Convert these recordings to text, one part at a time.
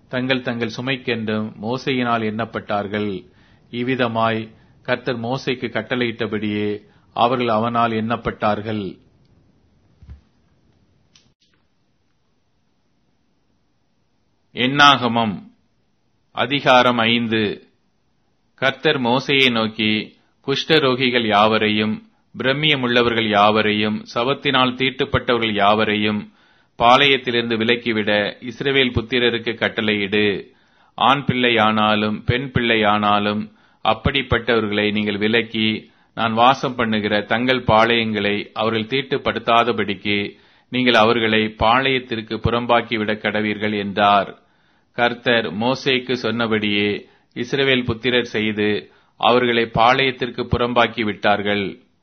தங்கள் தங்கள் சுமைக்கென்றும் மோசேயினால் எண்ணப்பட்டார்கள். இவ்விதமாய் கர்த்தர் மோசேக்கு கட்டளையிட்டபடியே அவர்கள் அவனால் எண்ணப்பட்டார்கள். என்னாகமம் அதிகாரம் 5. கர்த்தர் மோசேயை நோக்கி, குஷ்டரோகிகள் யாவரையும், பிரம்மியமுள்ளவர்கள் யாவரையும், சவத்தினால் தீட்டுப்பட்டவர்கள் யாவரையும் பாளையத்திலிருந்து விலக்கிவிட இஸ்ரவேல் புத்திரருக்கு கட்டளையிடு. ஆண் பிள்ளையானாலும் பெண் பிள்ளையானாலும் அப்படிப்பட்டவர்களை நீங்கள் விலக்கி, நான் வாசம் பண்ணுகிற தங்கள் பாளையங்களை அவர்கள் தீட்டுப்படுத்தாதபடிக்கு நீங்கள் அவர்களை பாளையத்திற்கு புறம்பாக்கிவிட கடவீர்கள் என்றார். கர்த்தர் மோசேக்கு சொன்னபடியே இஸ்ரவேல் புத்திரர் செய்து அவர்களை பாளையத்திற்கு புறம்பாக்கி விட்டார்கள்.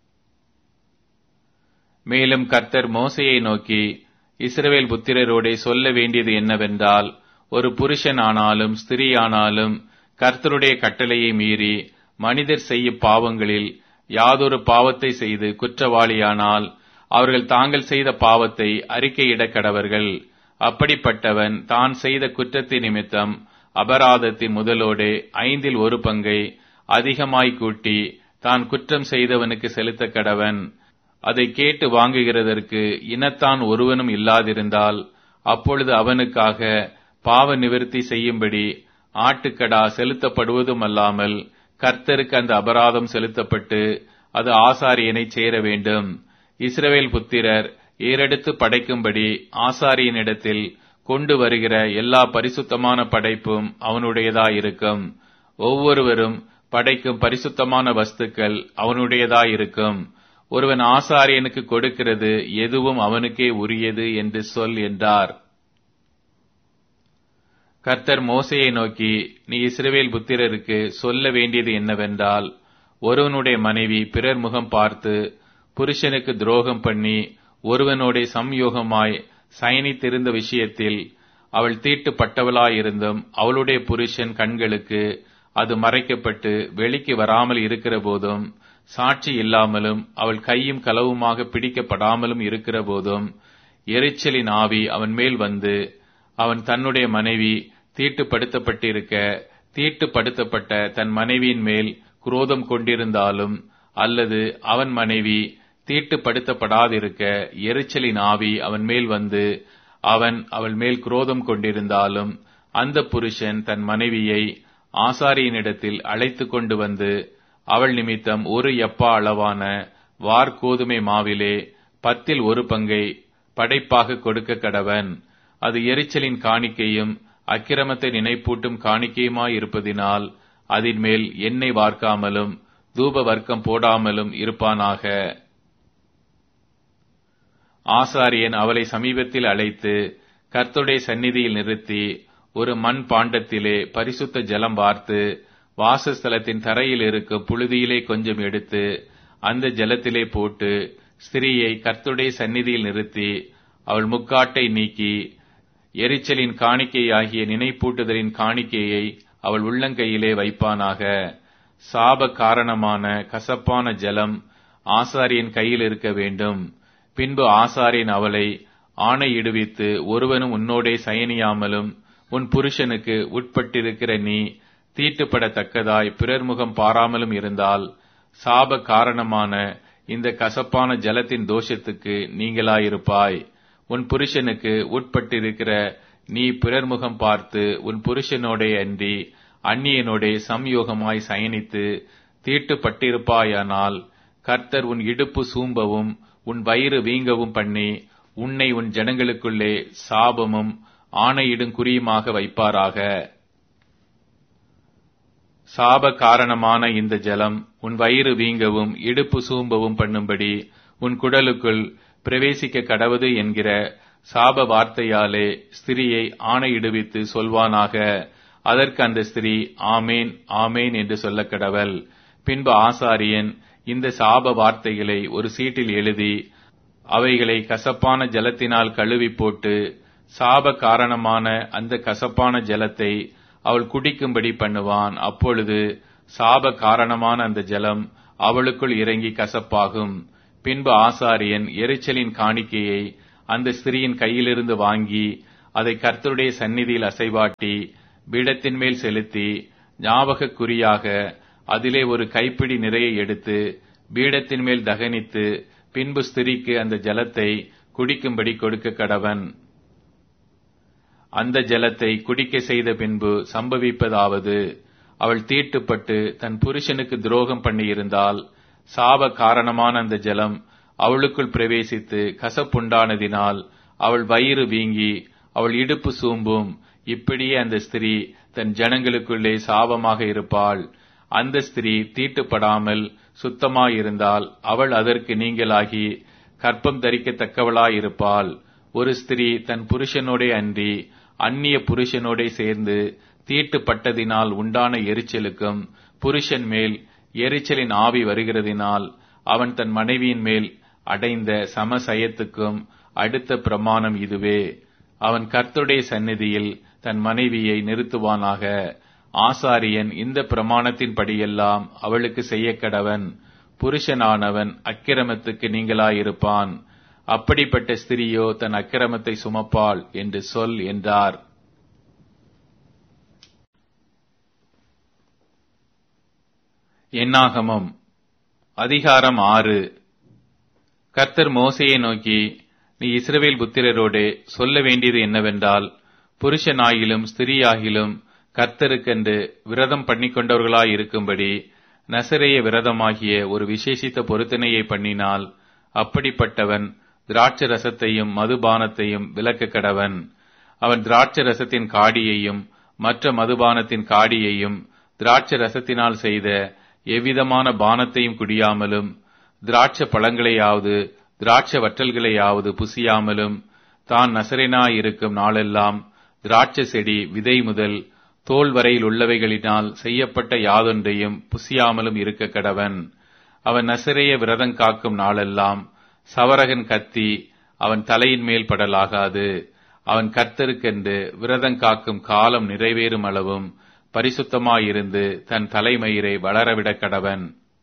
மேலும் கர்த்தர் மோசேயை நோக்கி, இஸ்ரவேல் புத்திரரோடே சொல்ல வேண்டியது என்னவென்றால், ஒரு புருஷன் ஆனாலும் ஸ்திரீயானாலும் கர்த்தருடைய கட்டளையை மீறி மனிதர் செய்யும் பாவங்களில் யாதொரு பாவத்தை செய்து குற்றவாளியானால் அவர்கள் தாங்கள் செய்த பாவத்தை அறிக்கையிட கடவர்கள். அப்படிப்பட்டவன் தான் செய்த குற்றத்தின் நிமித்தம் அபராதத்தின் முதலோடு 1/5 பங்கை அதிகமாய் கூட்டி தான் குற்றம் செய்தவனுக்கு செலுத்த கடவன். அதை கேட்டு வாங்குகிறதற்கு இனத்தான் ஒருவனும் இல்லாதிருந்தால் அப்பொழுது அவனுக்காக பாவ நிவர்த்தி செய்யும்படி ஆட்டுக்கடா செலுத்தப்படுவதும் அல்லாமல் கர்த்தருக்கு அந்த அபராதம் செலுத்தப்பட்டு அது ஆசாரியனை சேர வேண்டும். இஸ்ரவேல் புத்திரர் ஏறெடுத்து படைக்கும்படி ஆசாரியனிடத்தில் கொண்டு வருகிற எல்லா பரிசுத்தமான படைப்பும் அவனுடையதாயிருக்கும். ஒவ்வொருவரும் படைக்கும் பரிசுத்தமான வஸ்துக்கள் அவனுடையதாயிருக்கும். ஒருவன் ஆசாரியனுக்கு கொடுக்கிறது எதுவும் அவனுக்கே உரியது என்று சொல் என்றார். கர்த்தர் மோசேயை நோக்கி, நீ இஸ்ரவேல் புத்திரருக்கு சொல்ல வேண்டியது என்னவென்றால், ஒருவனுடைய மனைவி பிறர் முகம் பார்த்து புருஷனுக்கு துரோகம் பண்ணி ஒருவனோட சம்யோகமாய் சயனித்திருந்த விஷயத்தில் அவள் தீட்டுப்பட்டவளாயிருந்தும் அவளுடைய புருஷன் கண்களுக்கு அது மறைக்கப்பட்டு வெளிக்கு வராமல் இருக்கிற போதும், சாட்சி இல்லாமலும் அவள் கையும் களவுமாக பிடிக்கப்படாமலும் இருக்கிற போதும், எரிச்சலின் ஆவி அவன் மேல் வந்து அவன் தன்னுடைய மனைவி தீட்டுப்படுத்தப்பட்டிருக்க தீட்டுப்படுத்தப்பட்ட தன் மனைவியின் மேல் குரோதம் கொண்டிருந்தாலும், அல்லது அவன் மனைவி தீட்டுப்படுத்தப்படாதிருக்க எரிச்சலின் ஆவி அவன் மேல் வந்து அவன் அவள் மேல் குரோதம் கொண்டிருந்தாலும், அந்த புருஷன் தன் மனைவியை ஆசாரியனிடத்தில் அழைத்து கொண்டு வந்து அவள் நிமித்தம் 1 எப்பா அளவான வார்கோதுமை மாவிலே 10 பங்கை படைப்பாக கொடுக்க கடவன். அது எரிச்சலின் காணிக்கையும் அக்கிரமத்தை நினைப்பூட்டும் காணிக்கையுமாயிருப்பதினால் அதன் மேல் எண்ணெய் வார்க்காமலும் தூப வர்க்கம் போடாமலும் இருப்பானாக. ஆசாரியன் அவளை சமீபத்தில் அழைத்து கர்த்தருடைய சந்நிதியில் நிறுத்தி ஒரு மண் பாண்டத்திலே பரிசுத்த ஜலம் வார்த்து வாசஸ்தலத்தின் தரையில் இருக்கும் புழுதியிலே கொஞ்சம் எடுத்து அந்த ஜலத்திலே போட்டு ஸ்திரீயை கர்த்தருடைய சந்நிதியில் நிறுத்தி அவள் முக்காட்டை நீக்கி எரிச்சலின் காணிக்கையாகிய நினைப்பூட்டுதலின் காணிக்கையை அவள் உள்ளங்கையிலே வைப்பானாக. சாப காரணமான கசப்பான ஜலம் ஆசாரியன் கையில் இருக்க வேண்டும். பின்பு ஆசாரியன் அவளை ஆணையிடுவித்து, ஒருவனும் உன்னோடே சயனியாமலும் உன் புருஷனுக்கு உட்பட்டிருக்கிற நீ தீட்டுப்படத்தக்கதாய் பிறர் முகம் பாராமலும் இருந்தால் சாப காரணமான இந்த கசப்பான ஜலத்தின் தோஷத்துக்கு நீங்களாயிருப்பாய். உன் புருஷனுக்கு உட்பட்டிருக்கிற நீ பிறர் முகம் பார்த்து உன் புருஷனோடே அன்றி அந்நியனோடே சம்யோகமாய் சயனித்து தீட்டுப்பட்டிருப்பாயானால் கர்த்தர் உன் இடுப்பு சூம்பவும் உன் வயிறு வீங்கவும் பண்ணி உன்னை உன் ஜனங்களுக்குள்ளே சாபமும் ஆணையிடும் குறியுமாக வைப்பாராக. சாப காரணமான இந்த ஜலம் உன் வயிறு வீங்கவும் இடுப்பு சூம்பவும் பண்ணும்படி உன் குடலுக்குள் பிரவேசிக்க கடவது என்கிற சாப வார்த்தையாலே ஸ்திரியை ஆணையிடுவித்து சொல்வானாக. அதற்கு அந்த ஸ்திரீ ஆமேன் ஆமேன் என்று சொல்ல கடவள். பின்பு ஆசாரியன் இந்த சாப வார்த்தைகளை ஒரு சீட்டில் எழுதி அவைகளை கசப்பான ஜலத்தினால் கழுவி போட்டு சாப காரணமான அந்த கசப்பான ஜலத்தை அவள் குடிக்கும்படி பண்ணுவான். அப்பொழுது சாப காரணமான அந்த ஜலம் அவளுக்குள் இறங்கி கசப்பாகும். பின்பு ஆசாரியன் எரிச்சலின் காணிக்கையை அந்த ஸ்திரீயின் கையிலிருந்து வாங்கி அதை கர்த்தருடைய சந்நிதியில் அசைவாட்டி பீடத்தின் மேல் செலுத்தி ஞாபகக் குறியாக அதிலே ஒரு கைப்பிடி நிறைய எடுத்து பீடத்தின் மேல் தகனித்து பின்பு ஸ்திரீக்கு அந்த ஜலத்தை குடிக்கும்படி கொடுக்க கடவன். அந்த ஜலத்தை குடிக்க செய்த பின்பு சம்பவிப்பதாவது, அவள் தீட்டுப்பட்டு தன் புருஷனுக்கு துரோகம் பண்ணியிருந்தால் சாப காரணமான அந்த ஜலம் அவளுக்குள் பிரவேசித்து கசப்புண்டானதினால் அவள் வயிறு வீங்கி அவள் இடுப்பு சூம்பும். இப்படியே அந்த ஸ்திரீ தன் ஜனங்களுக்குள்ளே சாபமாக இருப்பாள். அந்த ஸ்திரீ தீட்டுப்படாமல் சுத்தமாயிருந்தால் அவள் அதற்கு நீங்களாகி கற்பம் தரிக்கத்தக்கவளாயிருப்பாள். ஒரு ஸ்திரீ தன் புருஷனோடே அன்றி அந்நிய புருஷனோடே சேர்ந்து தீட்டுப்பட்டதினால் உண்டான எரிச்சலுக்கும் புருஷன் மேல் எரிச்சலின் ஆவி வருகிறதினால் அவன் தன் மனைவியின் மேல் அடைந்த சமசயத்துக்கும் அடுத்த பிரமாணம் இதுவே. அவன் கர்த்தருடைய சந்நிதியில் தன் மனைவியை நிறுத்துவானாக. ஆசாரியன் இந்த பிரமாணத்தின்படியெல்லாம் அவளுக்கு செய்ய கடவன். புருஷனானவன் அக்கிரமத்துக்கு நீங்களாயிருப்பான். அப்படிப்பட்ட ஸ்திரியோ தன் அக்கிரமத்தை சுமப்பாள் என்று சொல் என்றார். என்னாகமம் அதிகாரம் 6. கர்த்தர் மோசேயை நோக்கி, நீ இஸ்ரவேல் புத்திரரோடே சொல்ல வேண்டியது என்னவென்றால், புருஷனாகிலும் ஸ்திரீயாகிலும் கர்த்தருக்கென்று விரதம் பண்ணிக்கொண்டவர்களாயிருக்கும்படி நசரேய விரதமாகிய ஒரு விசேஷித்த பொருத்தனையை பண்ணினால் அப்படிப்பட்டவன் திராட்சை ரசத்தையும் மதுபானத்தையும் விலக்க கடவன். அவன் திராட்சை ரசத்தின் காடியையும் மற்ற மதுபானத்தின் காடியையும் திராட்சை ரசத்தினால் செய்த எவ்விதமான பானத்தையும் குடியாமலும் திராட்சை பழங்களையாவது திராட்சை வற்றல்களையாவது புசியாமலும் தான் நசரேனாயிருக்கும் நாளெல்லாம் திராட்சை செடி விதை முதல் தோல் வரையில் உள்ளவைகளினால் செய்யப்பட்ட யாதொன்றையும் புசியாமலும் இருக்க கடவன். அவன் நசரேய விரதம் காக்கும் நாளெல்லாம் சவரகன் கத்தி அவன் தலையின் மேல் படலாகாது. அவன் கர்த்தருக்கென்று விரதம் காக்கும் காலம் நிறைவேறும் அளவும் பரிசுத்தமாயிருந்து தன் தலைமயிரை வளரவிட கடவன்.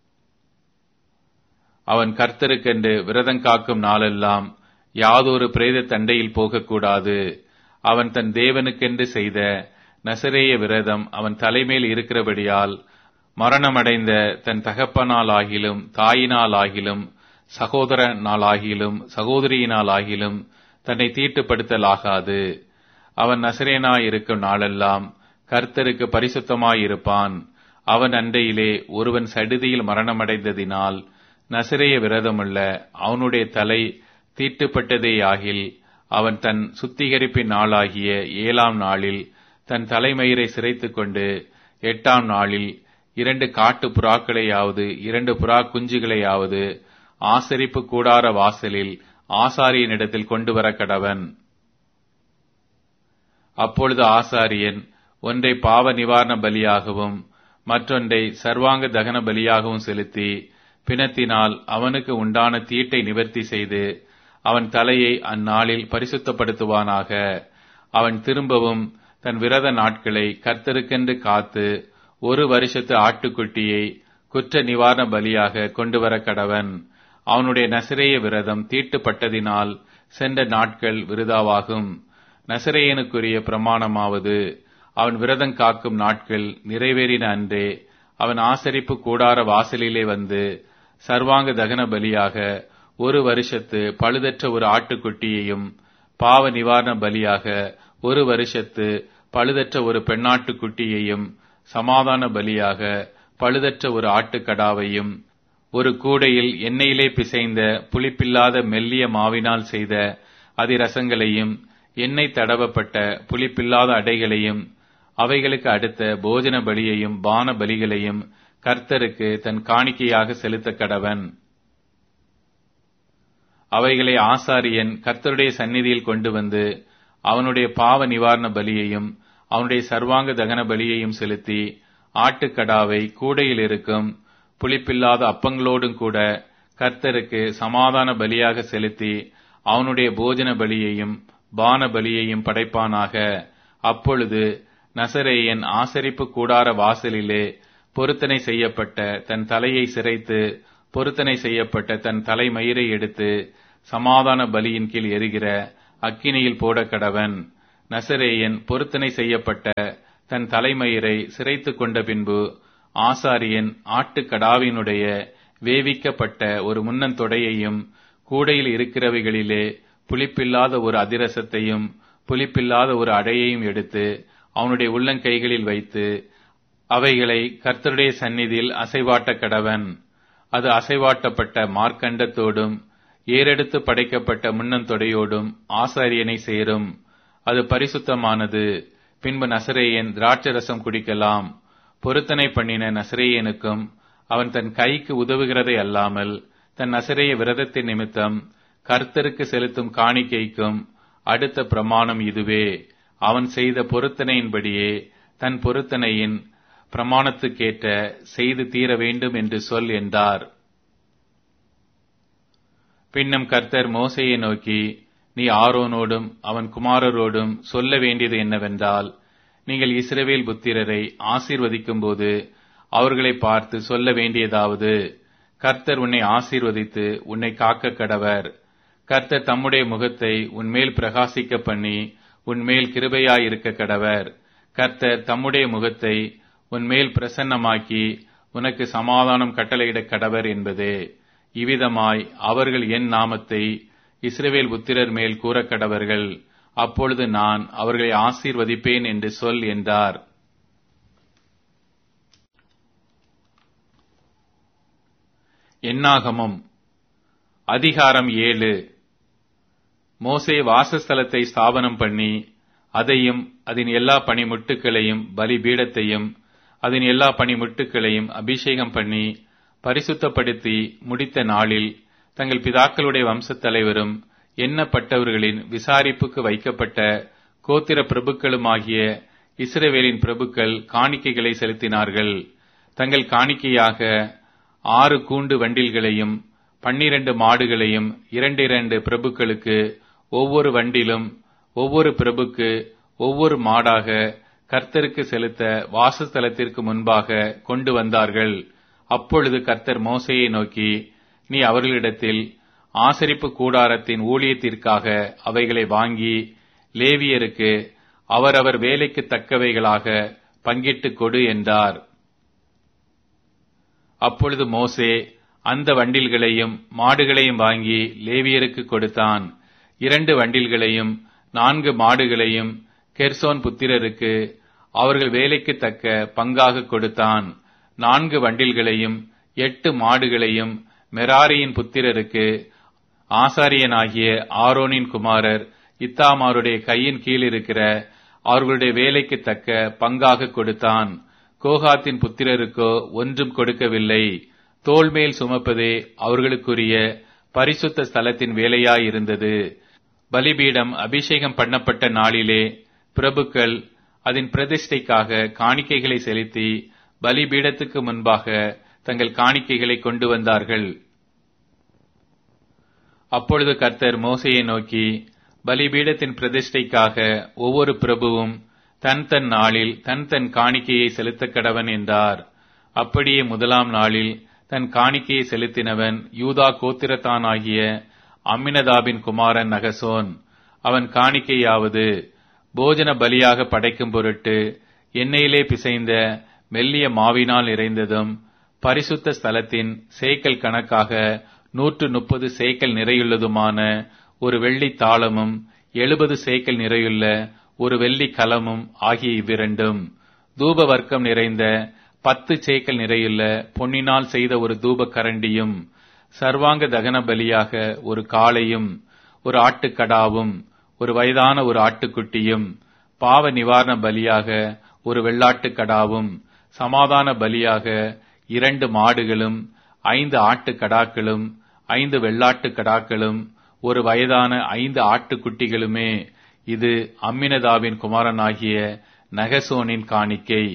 அவன் கர்த்தருக்கென்று விரதம் காக்கும் நாளெல்லாம் யாதொரு பிரேத தண்டையில் போகக்கூடாது. அவன் தன் தேவனுக்கென்று செய்த நசரேய விரதம் அவன் தலைமேல் இருக்கிறபடியால் மரணமடைந்த தன் தகப்பனாலாகிலும் தாயினாலாகிலும் சகோதரனாலாகிலும் சகோதரியினாலாகிலும் தன்னை தீட்டுப்படுத்தலாகாது. அவன் நசரேனாயிருக்கும் நாளெல்லாம் கர்த்தருக்கு பரிசுத்தமாயிருப்பான். அவன் அண்டையிலே ஒருவன் சடுதியில் மரணமடைந்ததினால் நசரேய விரதமுள்ள அவனுடைய தலை தீட்டுப்பட்டதேயாகில் அவன் தன் சுத்திகரிப்பின் நாளாகிய 7ஆம் நாளில் தன் தலைமயிரை சிரைத்துக் கொண்டு 8ஆம் நாளில் 2 காட்டு புறாக்களையாவது 2 புறா குஞ்சுகளையாவது ஆசரிப்பு கூடார வாசலில் ஆசாரியனிடத்தில் கொண்டு வர கடவன். அப்பொழுது ஆசாரியன் ஒன்றை பாவ நிவாரண பலியாகவும் மற்றொன்றை சர்வாங்க தகன பலியாகவும் செலுத்தி பிணத்தினால் அவனுக்கு உண்டான தீட்டை நிவர்த்தி செய்து அவன் தலையை அந்நாளில் பரிசுத்தப்படுத்துவானாக. அவன் திரும்பவும் தன் விரத நாட்களை கர்த்தருக்கென்று காத்து 1 வருஷத்து ஆட்டுக்குட்டியை குற்ற நிவாரண பலியாக கொண்டு வர கடவன். அவனுடைய நசரேய விரதம் தீட்டுப்பட்டதினால் சென்ற நாட்கள் விருதாவாகும். நசரேயனுக்குரிய பிரமாணமாவது, அவன் விரதம் காக்கும் நாட்கள் நிறைவேறின அன்றே அவன் ஆசரிப்பு கூடார வாசலிலே வந்து சர்வாங்க தகன பலியாக 1 வருஷத்து பழுதற்ற ஒரு ஆட்டுக்குட்டியையும் பாவ நிவாரண பலியாக 1 வருஷத்து பழுதற்ற ஒரு பெண்ணாட்டுக்குட்டியையும் சமாதான பலியாக பழுதற்ற ஒரு ஆட்டுக்கடாவையும் ஒரு கூடையில் எண்ணெயிலே பிசைந்த புளிப்பில்லாத மெல்லிய மாவினால் செய்த அதிரசங்களையும் எண்ணெய் தடவப்பட்ட புளிப்பில்லாத அடைகளையும் அவைகளுக்கு அடுத்த போஜன பலியையும் பான பலிகளையும் கர்த்தருக்கு தன் காணிக்கையாக செலுத்த கடவன். அவைகளை ஆசாரியன் கர்த்தருடைய சந்நிதியில் கொண்டு வந்து அவனுடைய பாவ நிவாரண பலியையும் அவனுடைய சர்வாங்க தகன பலியையும் செலுத்தி ஆட்டுக்கடாவை கூடையில் இருக்கும் புளிப்பில்லாத அப்பங்களோடும் கூட கர்த்தருக்கு சமாதான பலியாக செலுத்தி அவனுடைய போஜன பலியையும் பான பலியையும் படைப்பானாக. அப்பொழுது நசரேயன் ஆசரிப்பு கூடார வாசலிலே பொருத்தனை செய்யப்பட்ட தன் தலையை சிரைத்து பொருத்தனை செய்யப்பட்ட தன் தலைமயிரை எடுத்து சமாதான பலியின் கீழ் எரிகிற அக்கினியில் போட கடவன். நசரேயன் பொருத்தனை செய்யப்பட்ட தன் தலைமயிரை சிரைத்துக் கொண்ட பின்பு ஆசாரியன் ஆட்டுக்கடாவினுடைய வேவிக்கப்பட்ட ஒரு முன்னந்தொடையையும் கூடையில் இருக்கிறவைகளிலே புளிப்பில்லாத ஒரு அதிரசத்தையும் புளிப்பில்லாத ஒரு அடையையும் எடுத்து அவனுடைய உள்ளங்கைகளில் வைத்து அவைகளை கர்த்தருடைய சந்நிதியில் அசைவாட்ட கடவன். அது அசைவாட்டப்பட்ட மார்க்கண்டத்தோடும் ஏறெடுத்து படைக்கப்பட்ட முன்னந்தொடையோடும் ஆசாரியனை சேரும். அது பரிசுத்தமானது. பின்பு நசரேயன் திராட்சரசம் குடிக்கலாம். பொருத்தனை பண்ணின நசரேயனுக்கும் அவன் தன் கைக்கு உதவுகிறதை அல்லாமல் தன் நசரேய விரதத்தின் நிமித்தம் கர்த்தருக்கு செலுத்தும் காணிக்கைக்கும் அடுத்த பிரமாணம் இதுவே. அவன் செய்த பொருத்தனையின்படியே தன் பொருத்தனையின் பிரமாணத்துக்கேற்ற செய்து தீர வேண்டும் என்று சொல் என்றார். பின்னும் கர்த்தர் மோசேயை நோக்கி, நீ ஆரோனோடும் அவன் குமாரரோடும் சொல்ல வேண்டியது என்னவென்றால், நீங்கள் இஸ்ரவேல் புத்திரரை ஆசீர்வதிக்கும் போது அவர்களை பார்த்து சொல்ல வேண்டியதாவது, கர்த்தர் உன்னை ஆசீர்வதித்து உன்னை காக்க கடவர். கர்த்தர் தம்முடைய முகத்தை உன்மேல் பிரகாசிக்க பண்ணி உன்மேல் கிருபையாயிருக்க கடவர். கர்த்தர் தம்முடைய முகத்தை உன்மேல் பிரசன்னமாக்கி உனக்கு சமாதானம் கட்டளையிட கடவர் என்பதே. இவ்விதமாய் அவர்கள் என் நாமத்தை இஸ்ரவேல் புத்திரர் மேல் கூறக் கடவர்கள். அப்பொழுது நான் அவர்களை ஆசீர்வதிப்பேன் என்று சொல் என்றார். என்னாகமம் அதிகாரம் 7. மோசே வாசஸ்தலத்தை ஸ்தாபனம் பண்ணி அதையும் அதன் எல்லா பணிமுட்டுகளையும் பலிபீடத்தையும் அதன் எல்லா பணிமுட்டுகளையும் அபிஷேகம் பண்ணி பரிசுத்தப்படுத்தி முடித்த நாளில் தங்கள் பிதாக்களுடைய வம்சத் தலைவரும் எண்ணப்பட்டவர்களின் விசாரிப்புக்கு வைக்கப்பட்ட கோத்திர பிரபுக்களுமாகிய இஸ்ரவேலின் பிரபுக்கள் காணிக்கைகளை செலுத்தினார்கள். தங்கள் காணிக்கையாக 6 கூண்டு வண்டில்களையும் 12 மாடுகளையும் 2 பிரபுக்களுக்கு ஒவ்வொரு வண்டிலும் ஒவ்வொரு பிரபுக்கு ஒவ்வொரு மாடாக கர்த்தருக்கு செலுத்த வாசஸ்தலத்திற்கு முன்பாக கொண்டு வந்தார்கள். அப்பொழுது கர்த்தர் மோசேயை நோக்கி, நீ அவர்களிடத்தில் ஆசரிப்பு கூடாரத்தின் ஊழியத்திற்காக அவைகளை வாங்கி லேவியருக்கு அவரவர் வேலைக்கு தக்கவைகளாக பங்கிட்டுக் கொடு என்றார். அப்பொழுது மோசே அந்த வண்டில்களையும் மாடுகளையும் வாங்கி லேவியருக்கு கொடுத்தான். 2 வண்டில்களையும் 4 மாடுகளையும் கெர்சோன் புத்திரருக்கு அவர்கள் வேலைக்கு தக்க பங்காக கொடுத்தான். 4 வண்டில்களையும் 8 மாடுகளையும் மெராரியின் புத்திரருக்கு ஆசாரியனாகிய ஆரோனின் குமாரர் இத்தாமாருடைய கையின் கீழ் இருக்கிற அவர்களுடைய வேலைக்கு தக்க பங்காக கொடுத்தான். கோகாத்தின் புத்திரருக்கோ ஒன்றும் கொடுக்கவில்லை. தோள் மேல் சுமப்பதே அவர்களுக்குரிய பரிசுத்த ஸ்தலத்தின் வேலையாயிருந்தது. பலிபீடம் அபிஷேகம் பண்ணப்பட்ட நாளிலே பிரபுக்கள் அதன் பிரதிஷ்டைக்காக காணிக்கைகளை செலுத்தி பலிபீடத்துக்கு முன்பாக தங்கள் காணிக்கைகளை கொண்டு வந்தார்கள். அப்பொழுது கர்த்தர் மோசேயை நோக்கி, பலிபீடத்தின் பிரதிஷ்டைக்காக ஒவ்வொரு பிரபுவும் தன் தன் நாளில் தன் தன் காணிக்கையை செலுத்தக் கடவன் என்றார். அப்படியே முதலாம் நாளில் தன் காணிக்கையை செலுத்தினவன் யூதா கோத்திரத்தானாகிய அம்மினதாபின் குமாரன் நகசோன். அவன் காணிக்கையாவது, போஜன பலியாக படைக்கும் பொருட்டு எண்ணெயிலே பிசைந்த மெல்லிய மாவினால் நிறைந்ததும் பரிசுத்த ஸ்தலத்தின் சேக்கல் கணக்காக 130 சேக்கல் நிறையுள்ளதுமான ஒரு வெள்ளி தாளமும் 70 சேக்கல் நிறையுள்ள ஒரு வெள்ளி கலமும் ஆகிய இவ்விரண்டும், தூப வர்க்கம் நிறைந்த 10 சேக்கல் நிறையுள்ள பொன்னினால் செய்த ஒரு தூப கரண்டியும், சர்வாங்க தகன பலியாக ஒரு காளையும் ஒரு ஆட்டுக்கடாவும் ஒரு வயதான ஒரு ஆட்டுக்குட்டியும், பாவ நிவாரண பலியாக ஒரு வெள்ளாட்டுக்கடாவும், சமாதான பலியாக 2 மாடுகளும் 5 ஆட்டுக்கடாக்களும் 5 வெள்ளாட்டுக்கடாக்களும் ஒரு வயதான 5 ஆட்டுக்குட்டிகளுமே. இது அம்மினதாவின் குமாரனாகிய நகசோனின் காணிக்கை.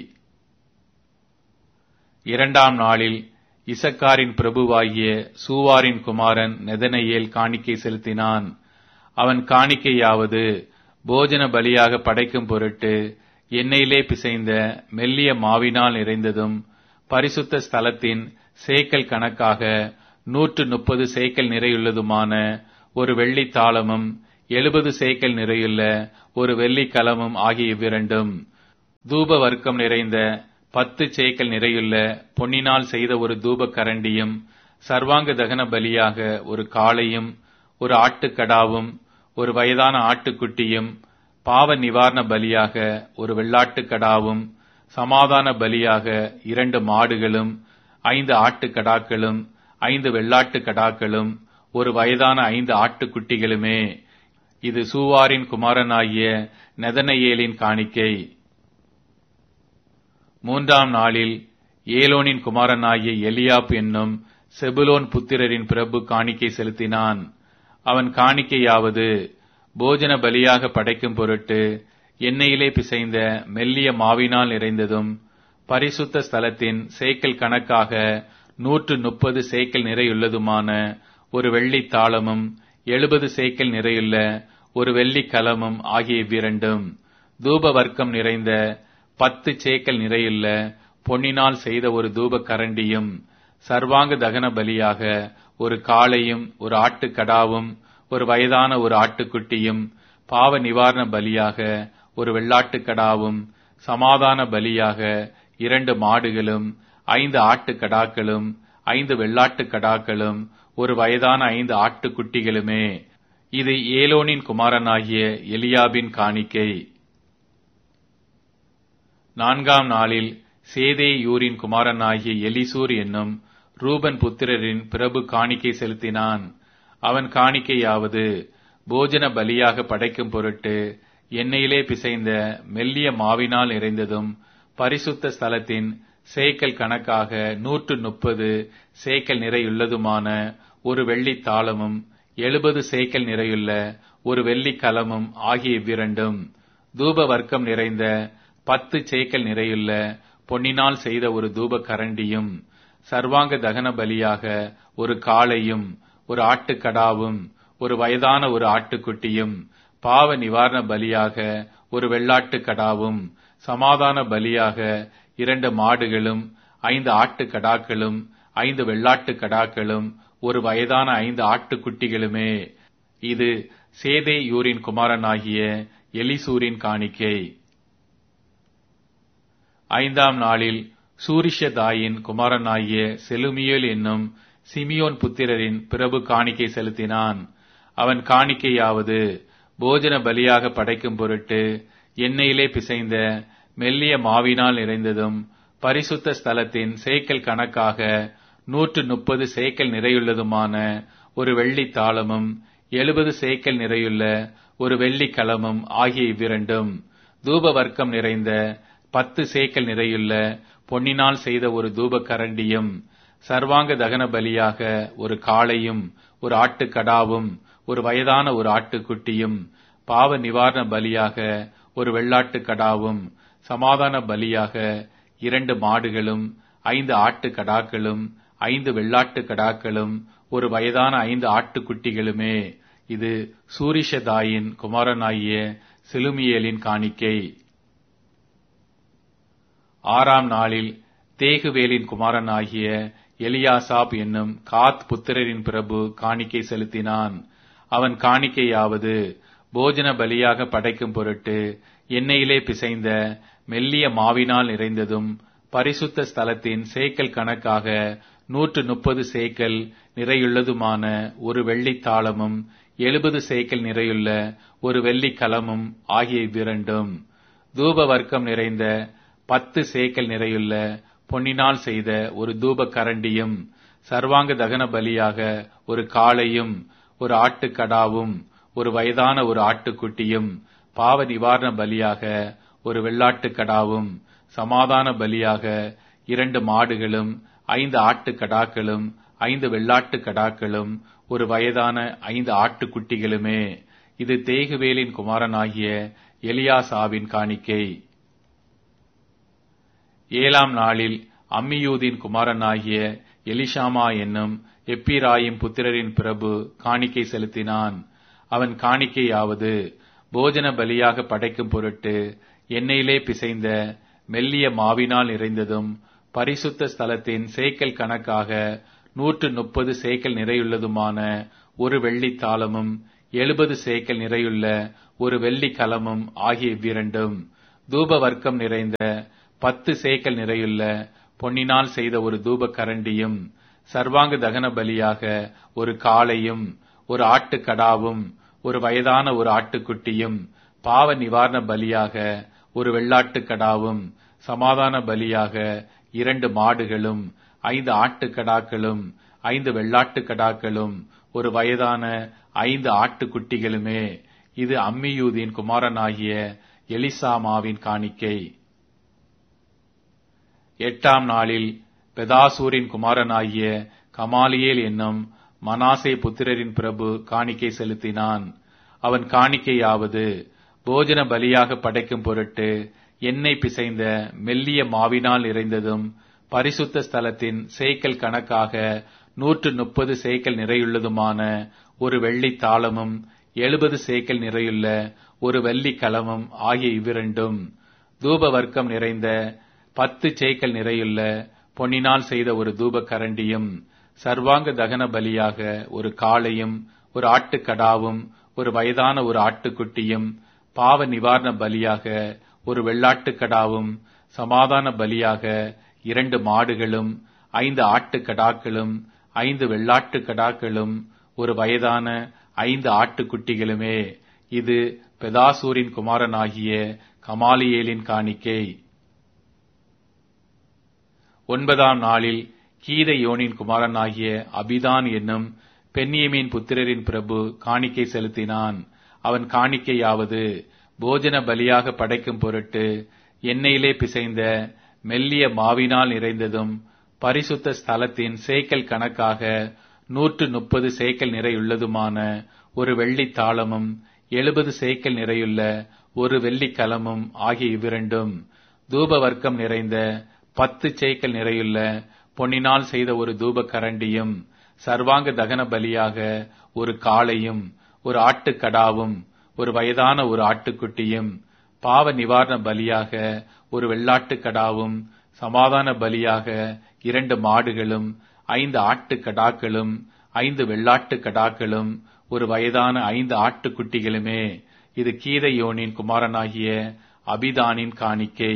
2ஆம் நாளில் இசக்காரின் பிரபுவாகிய சூவாரின் குமாரன் நெதனெயேல் காணிக்கை செலுத்தினான். அவன் காணிக்கையாவது, போஜன பலியாக படைக்கும் பொருட்டு எண்ணெயிலே பிசைந்த மெல்லிய மாவினால் நிறைந்ததும் பரிசுத்த ஸ்தலத்தின் சேக்கல் கணக்காக 130 சேக்கல் நிறையுள்ளதுமான ஒரு வெள்ளி தாளமும் 70 சேக்கல் நிறையுள்ள ஒரு வெள்ளிக் கலமும் ஆகிய இவ்விரண்டும். தூப வர்க்கம் நிறைந்த 10 சேக்கல் நிறையுள்ள பொன்னினால் செய்த ஒரு தூப கரண்டியும், சர்வாங்க தகன பலியாக ஒரு காளையும், ஒரு ஆட்டுக்கடாவும், ஒரு வயதான ஆட்டுக்குட்டியும், பாவ நிவாரண பலியாக ஒரு வெள்ளாட்டுக்கடாவும், சமாதான பலியாக 2 மாடுகளும், 5 ஆட்டுக்கடாக்களும், 5 வெள்ளாட்டுக்கடாக்களும், ஒரு வயதான 5 ஆட்டுக்குட்டிகளுமே. இது சூவாரின் குமாரனாகிய நெதனெயேலின் காணிக்கை. 3ஆம் நாளில் ஏலோனின் குமாரனாகிய எலியாப் என்னும் செபுலோன் புத்திரரின் பிரபு காணிக்கை செலுத்தினான். அவன் காணிக்கையாவது, போஜன பலியாக படைக்கும் பொருட்டு எண்ணெயிலே பிசைந்த மெல்லிய மாவினால் நிறைந்ததும், பரிசுத்த ஸ்தலத்தின் சேக்கல் கணக்காக 130 சேக்கல் நிறையுள்ளதுமான ஒரு வெள்ளித் தாளமும், 70 சேக்கல் நிறையுள்ள ஒரு வெள்ளிக் கலமும் ஆகிய இவ்விரண்டும். தூப வர்க்கம் நிறைந்த 10 சேக்கல் நிறையுள்ள பொன்னினால் செய்த ஒரு தூப கரண்டியும், சர்வாங்க தகன பலியாக ஒரு காளையும், ஒரு ஆட்டுக்கடாவும், ஒரு வயதான ஒரு ஆட்டுக்குட்டியும், பாவ நிவாரண பலியாக ஒரு வெள்ளாட்டுக்கடாவும், சமாதான பலியாக 2 மாடுகளும், 5 ஆட்டுக்கடாக்களும், 5 வெள்ளாட்டுக்கடாக்களும், ஒரு வயதான 5 ஆட்டுக்குட்டிகளுமே. இது ஏலோனின் குமாரனாகிய எலியாபின் காணிக்கை. 4ஆம் நாளில் சேதேயூரின் குமாரனாகிய எலிசூர் என்னும் ரூபன் புத்திரரின் பிரபு காணிக்கை செலுத்தினான். அவன் காணிக்கையாவது, போஜன பலியாக படைக்கும் பொருட்டு எண்ணெயிலே பிசைந்த மெல்லிய மாவினால் நிறைந்ததும், பரிசுத்த ஸ்தலத்தின் சேக்கல் கணக்காக 130 சேக்கல் நிறையுள்ளதுமான ஒரு வெள்ளித் தாளமும், 70 சேக்கல் நிறையுள்ள ஒரு வெள்ளிக் கலமும் ஆகிய இவ்விரண்டும். தூப வர்க்கம் நிறைந்த 10 சேக்கல் நிறையுள்ள பொன்னினால் செய்த ஒரு தூப கரண்டியும், சர்வாங்க தகன பலியாக ஒரு காளையும், ஒரு ஆட்டுக்கடாவும், ஒரு வயதான ஒரு ஆட்டுக்குட்டியும், பாவ நிவாரண பலியாக ஒரு வெள்ளாட்டுக்கடாவும், சமாதான பலியாக 2 மாடுகளும், 5 ஆட்டுக்கடாக்களும், 5 வெள்ளாட்டுக்கடாக்களும், ஒரு வயதான 5 ஆட்டுக்குட்டிகளுமே. இது சேதேயூரின் குமாரனாகிய எலிசூரின் காணிக்கை. 5ஆம் நாளில் சூரிஷதாயின் குமாரனாகிய செலுமியேல் என்னும் சிமியோன் புத்திரரின் பிரபு காணிக்கை செலுத்தினான். அவன் காணிக்கையாவது, போஜன பலியாக படைக்கும் பொருட்டு எண்ணெயிலே பிசைந்த மெல்லிய மாவினால் நிறைந்ததும், பரிசுத்த ஸ்தலத்தின் சேக்கல் கணக்காக 130 சேக்கல் நிறையுள்ளதுமான ஒரு வெள்ளித் தாளமும், 70 சேக்கல் நிறையுள்ள ஒரு வெள்ளிக் கலமும் ஆகிய இவ்விரண்டும். தூப வர்க்கம் நிறைந்த 10 சேக்கல் நிறையுள்ள பொன்னினால் செய்த ஒரு தூப கரண்டியும், சர்வாங்க தகன பலியாக ஒரு காளையும், ஒரு ஆட்டுக்கடாவும், ஒரு வயதான ஒரு ஆட்டுக்குட்டியும், பாவ நிவாரண பலியாக ஒரு வெள்ளாட்டுக்கடாவும், சமாதான பலியாக 2 மாடுகளும், 5 ஆட்டுக்கடாக்களும், 5 வெள்ளாட்டுக்கடாக்களும், ஒரு வயதான 5 ஆட்டுக்குட்டிகளுமே. இது சூரிஷதாயின் குமாரனாகிய செலுமியேலின் காணிக்கை. 6ஆம் நாளில் தேகுவேலின் குமாரனாகிய எலியாசாப் என்னும் காத் புத்திரரின் பிரபு காணிக்கை செலுத்தினான். அவன் காணிக்கையாவது, போஜன பலியாக படைக்கும் பொருட்டு எண்ணெயிலே பிசைந்த மெல்லிய மாவினால் நிறைந்ததும், பரிசுத்த ஸ்தலத்தின் சேக்கல் கணக்காக 130 சேக்கல் நிறையுள்ளதுமான ஒரு வெள்ளித் தாளமும், 70 சேக்கல் நிறையுள்ள ஒரு வெள்ளிக் கலமும் ஆகிய இவ்விரண்டும். தூப வர்க்கம் நிறைந்த 10 சேக்கல் நிறையுள்ள பொன்னினால் செய்த ஒரு தூப கரண்டியும், சர்வாங்க தகன பலியாக ஒரு காளையும், ஒரு ஆட்டுக்கடாவும், ஒரு வயதான ஒரு ஆட்டுக்குட்டியும், பாவ நிவாரண பலியாக ஒரு வெள்ளாட்டுக்கடாவும், சமாதான பலியாக 2 மாடுகளும், 5 ஆட்டுக்கடாக்களும், 5 வெள்ளாட்டுக்கடாக்களும், ஒரு வயதான 5 ஆட்டுக்குட்டிகளுமே. இது தேகுவேலின் குமாரனாகிய எலியாசாவின் காணிக்கை. 7ஆம் நாளில் அம்மியூதின் குமாரனாகிய எலிஷாமா என்னும் எப்பிராயிம் புத்திரரின் பிரபு காணிக்கை செலுத்தினான். அவன் காணிக்கையாவது, போஜன பலியாக படைக்கும் பொருட்டு எண்ணெயிலே பிசைந்த மெல்லிய மாவினால் நிறைந்ததும், பரிசுத்த ஸ்தலத்தின் சேக்கல் கணக்காக 130 சேக்கல் நிறையுள்ளதுமான ஒரு வெள்ளித் தாளமும், 70 சேக்கல் நிறையுள்ள ஒரு வெள்ளி கலமும் ஆகிய இவ்விரண்டும், தூப வர்க்கம் நிறைந்த 10 சேக்கல் நிறையுள்ள பொன்னினால் செய்த ஒரு தூப கரண்டியும், சர்வாங்க தகன பலியாக ஒரு காளையும், ஒரு ஆட்டுக்கடாவும், ஒரு வயதான ஒரு ஆட்டுக்குட்டியும், பாவ நிவாரண பலியாக ஒரு வெள்ளாட்டுக்கடாவும், சமாதான பலியாக 2 மாடுகளும், 5 ஆட்டுக்கடாக்களும், 5 வெள்ளாட்டுக்கடாக்களும், ஒரு வயதான 5 ஆட்டுக்குட்டிகளுமே. இது அம்மியூதின் குமாரனாகிய எலிசாமாவின் காணிக்கை. 8ஆம் நாளில் பெதாசூரின் குமாரனாகிய கமாலியேல் என்னும் மனாசே புத்திரரின் பிரபு காணிக்கை செலுத்தினான். அவன் காணிக்கையாவது, போஜன பலியாக படைக்கும் பொருட்டு எண்ணெய் பிசைந்த மெல்லிய மாவினால் நிறைந்ததும், பரிசுத்த ஸ்தலத்தின் சேக்கல் கணக்காக 130 சேக்கல் நிறையுள்ளதுமான ஒரு வெள்ளி தாளமும், 70 சேக்கல் நிறையுள்ள ஒரு வெள்ளி கலமும் ஆகிய இவ்விரண்டும், தூப வர்க்கம் நிறைந்த 10 சேக்கல் நிறையுள்ள பொன்னினால் செய்த ஒரு தூப கரண்டியும், சர்வாங்க தகன பலியாக ஒரு காளையும், ஒரு ஆட்டுக்கடாவும், ஒரு வயதான ஒரு ஆட்டுக்குட்டியும், பாவ நிவாரண பலியாக ஒரு வெள்ளாட்டுக்கடாவும், சமாதான பலியாக 2 மாடுகளும், 5 ஆட்டுக்கடாக்களும், 5 வெள்ளாட்டுக்கடாக்களும், ஒரு வயதான 5 ஆட்டுக்குட்டிகளுமே. இது பெதாசூரின் குமாரனாகிய கமாலியேலின் காணிக்கை. 9ஆம் நாளில் கீதையோனின் குமாரனாகிய அபிதான் என்னும் பென்யமீன் புத்திரரின் பிரபு காணிக்கை செலுத்தினான். அவன் காணிக்கையாவது, போஜன பலியாக படைக்கும் பொருட்டு எண்ணெயிலே பிசைந்த மெல்லிய மாவினால் நிறைந்ததும், பரிசுத்த ஸ்தலத்தின் சேக்கல் கணக்காக 130 சேக்கல் நிறையுள்ளதுமான ஒரு வெள்ளி தாளமும், 70 சேக்கல் நிறையுள்ள ஒரு வெள்ளி கலமும் ஆகிய இவ்விரண்டும், தூப வர்க்கம் நிறைந்த 10 சேக்கல் நிறையுள்ள பொன்னினால் செய்த ஒரு தூப கரண்டியும், சர்வாங்க தகன பலியாக ஒரு காளையும், ஒரு ஆட்டுக்கடாவும், ஒரு வயதான ஒரு ஆட்டுக்குட்டியும், பாவ நிவாரண பலியாக ஒரு வெள்ளாட்டுக்கடாவும், சமாதான பலியாக 2 மாடுகளும், 5 ஆட்டுக்கடாக்களும், 5 வெள்ளாட்டுக்கடாக்களும், ஒரு வயதான 5 ஆட்டுக்குட்டிகளுமே. இது கீதையோனின் குமாரனாகிய அபிதானின் காணிக்கை.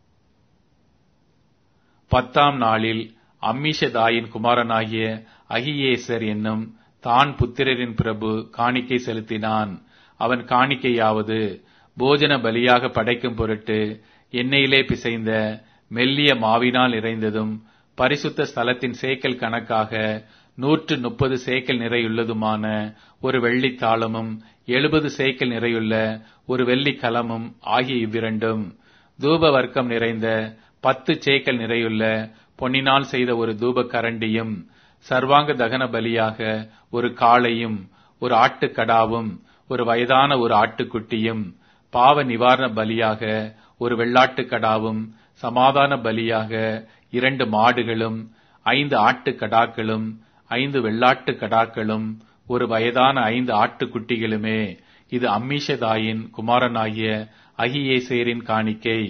10ஆம் நாளில் அம்மிஷதாயின் குமாரனாகிய அகியேசர் என்னும் தான் புத்திரரின் பிரபு காணிக்கை செலுத்தினான். அவன் காணிக்கையாவது, போஜன பலியாக படைக்கும் பொருட்டு எண்ணெயிலே பிசைந்த மெல்லிய மாவினால் நிறைந்ததும், பரிசுத்த ஸ்தலத்தின் சேக்கல் கணக்காக 130 சேக்கல் நிறையுள்ளதுமான ஒரு வெள்ளி தாளமும், 70 சேக்கல் நிறையுள்ள ஒரு வெள்ளி கலமும் ஆகிய இவ்விரண்டும், தூப வர்க்கம் நிறைந்த 10 சேக்கல் நிறையுள்ள பொன்னினால் செய்த ஒரு தூப கரண்டியும், சர்வாங்க தகன பலியாக ஒரு காளையும், ஒரு ஆட்டுக்கடாவும், ஒரு வயதான ஒரு ஆட்டுக்குட்டியும், பாவ நிவாரண பலியாக ஒரு வெள்ளாட்டுக்கடாவும், சமாதான பலியாக 2 மாடுகளும், 5 ஆட்டுக்கடாக்களும், 5 வெள்ளாட்டுக்கடாக்களும், ஒரு வயதான 5 ஆட்டுக்குட்டிகளுமே. இது அம்மிஷதாயின் குமாரனாகிய அகியேசேரின் காணிக்கை.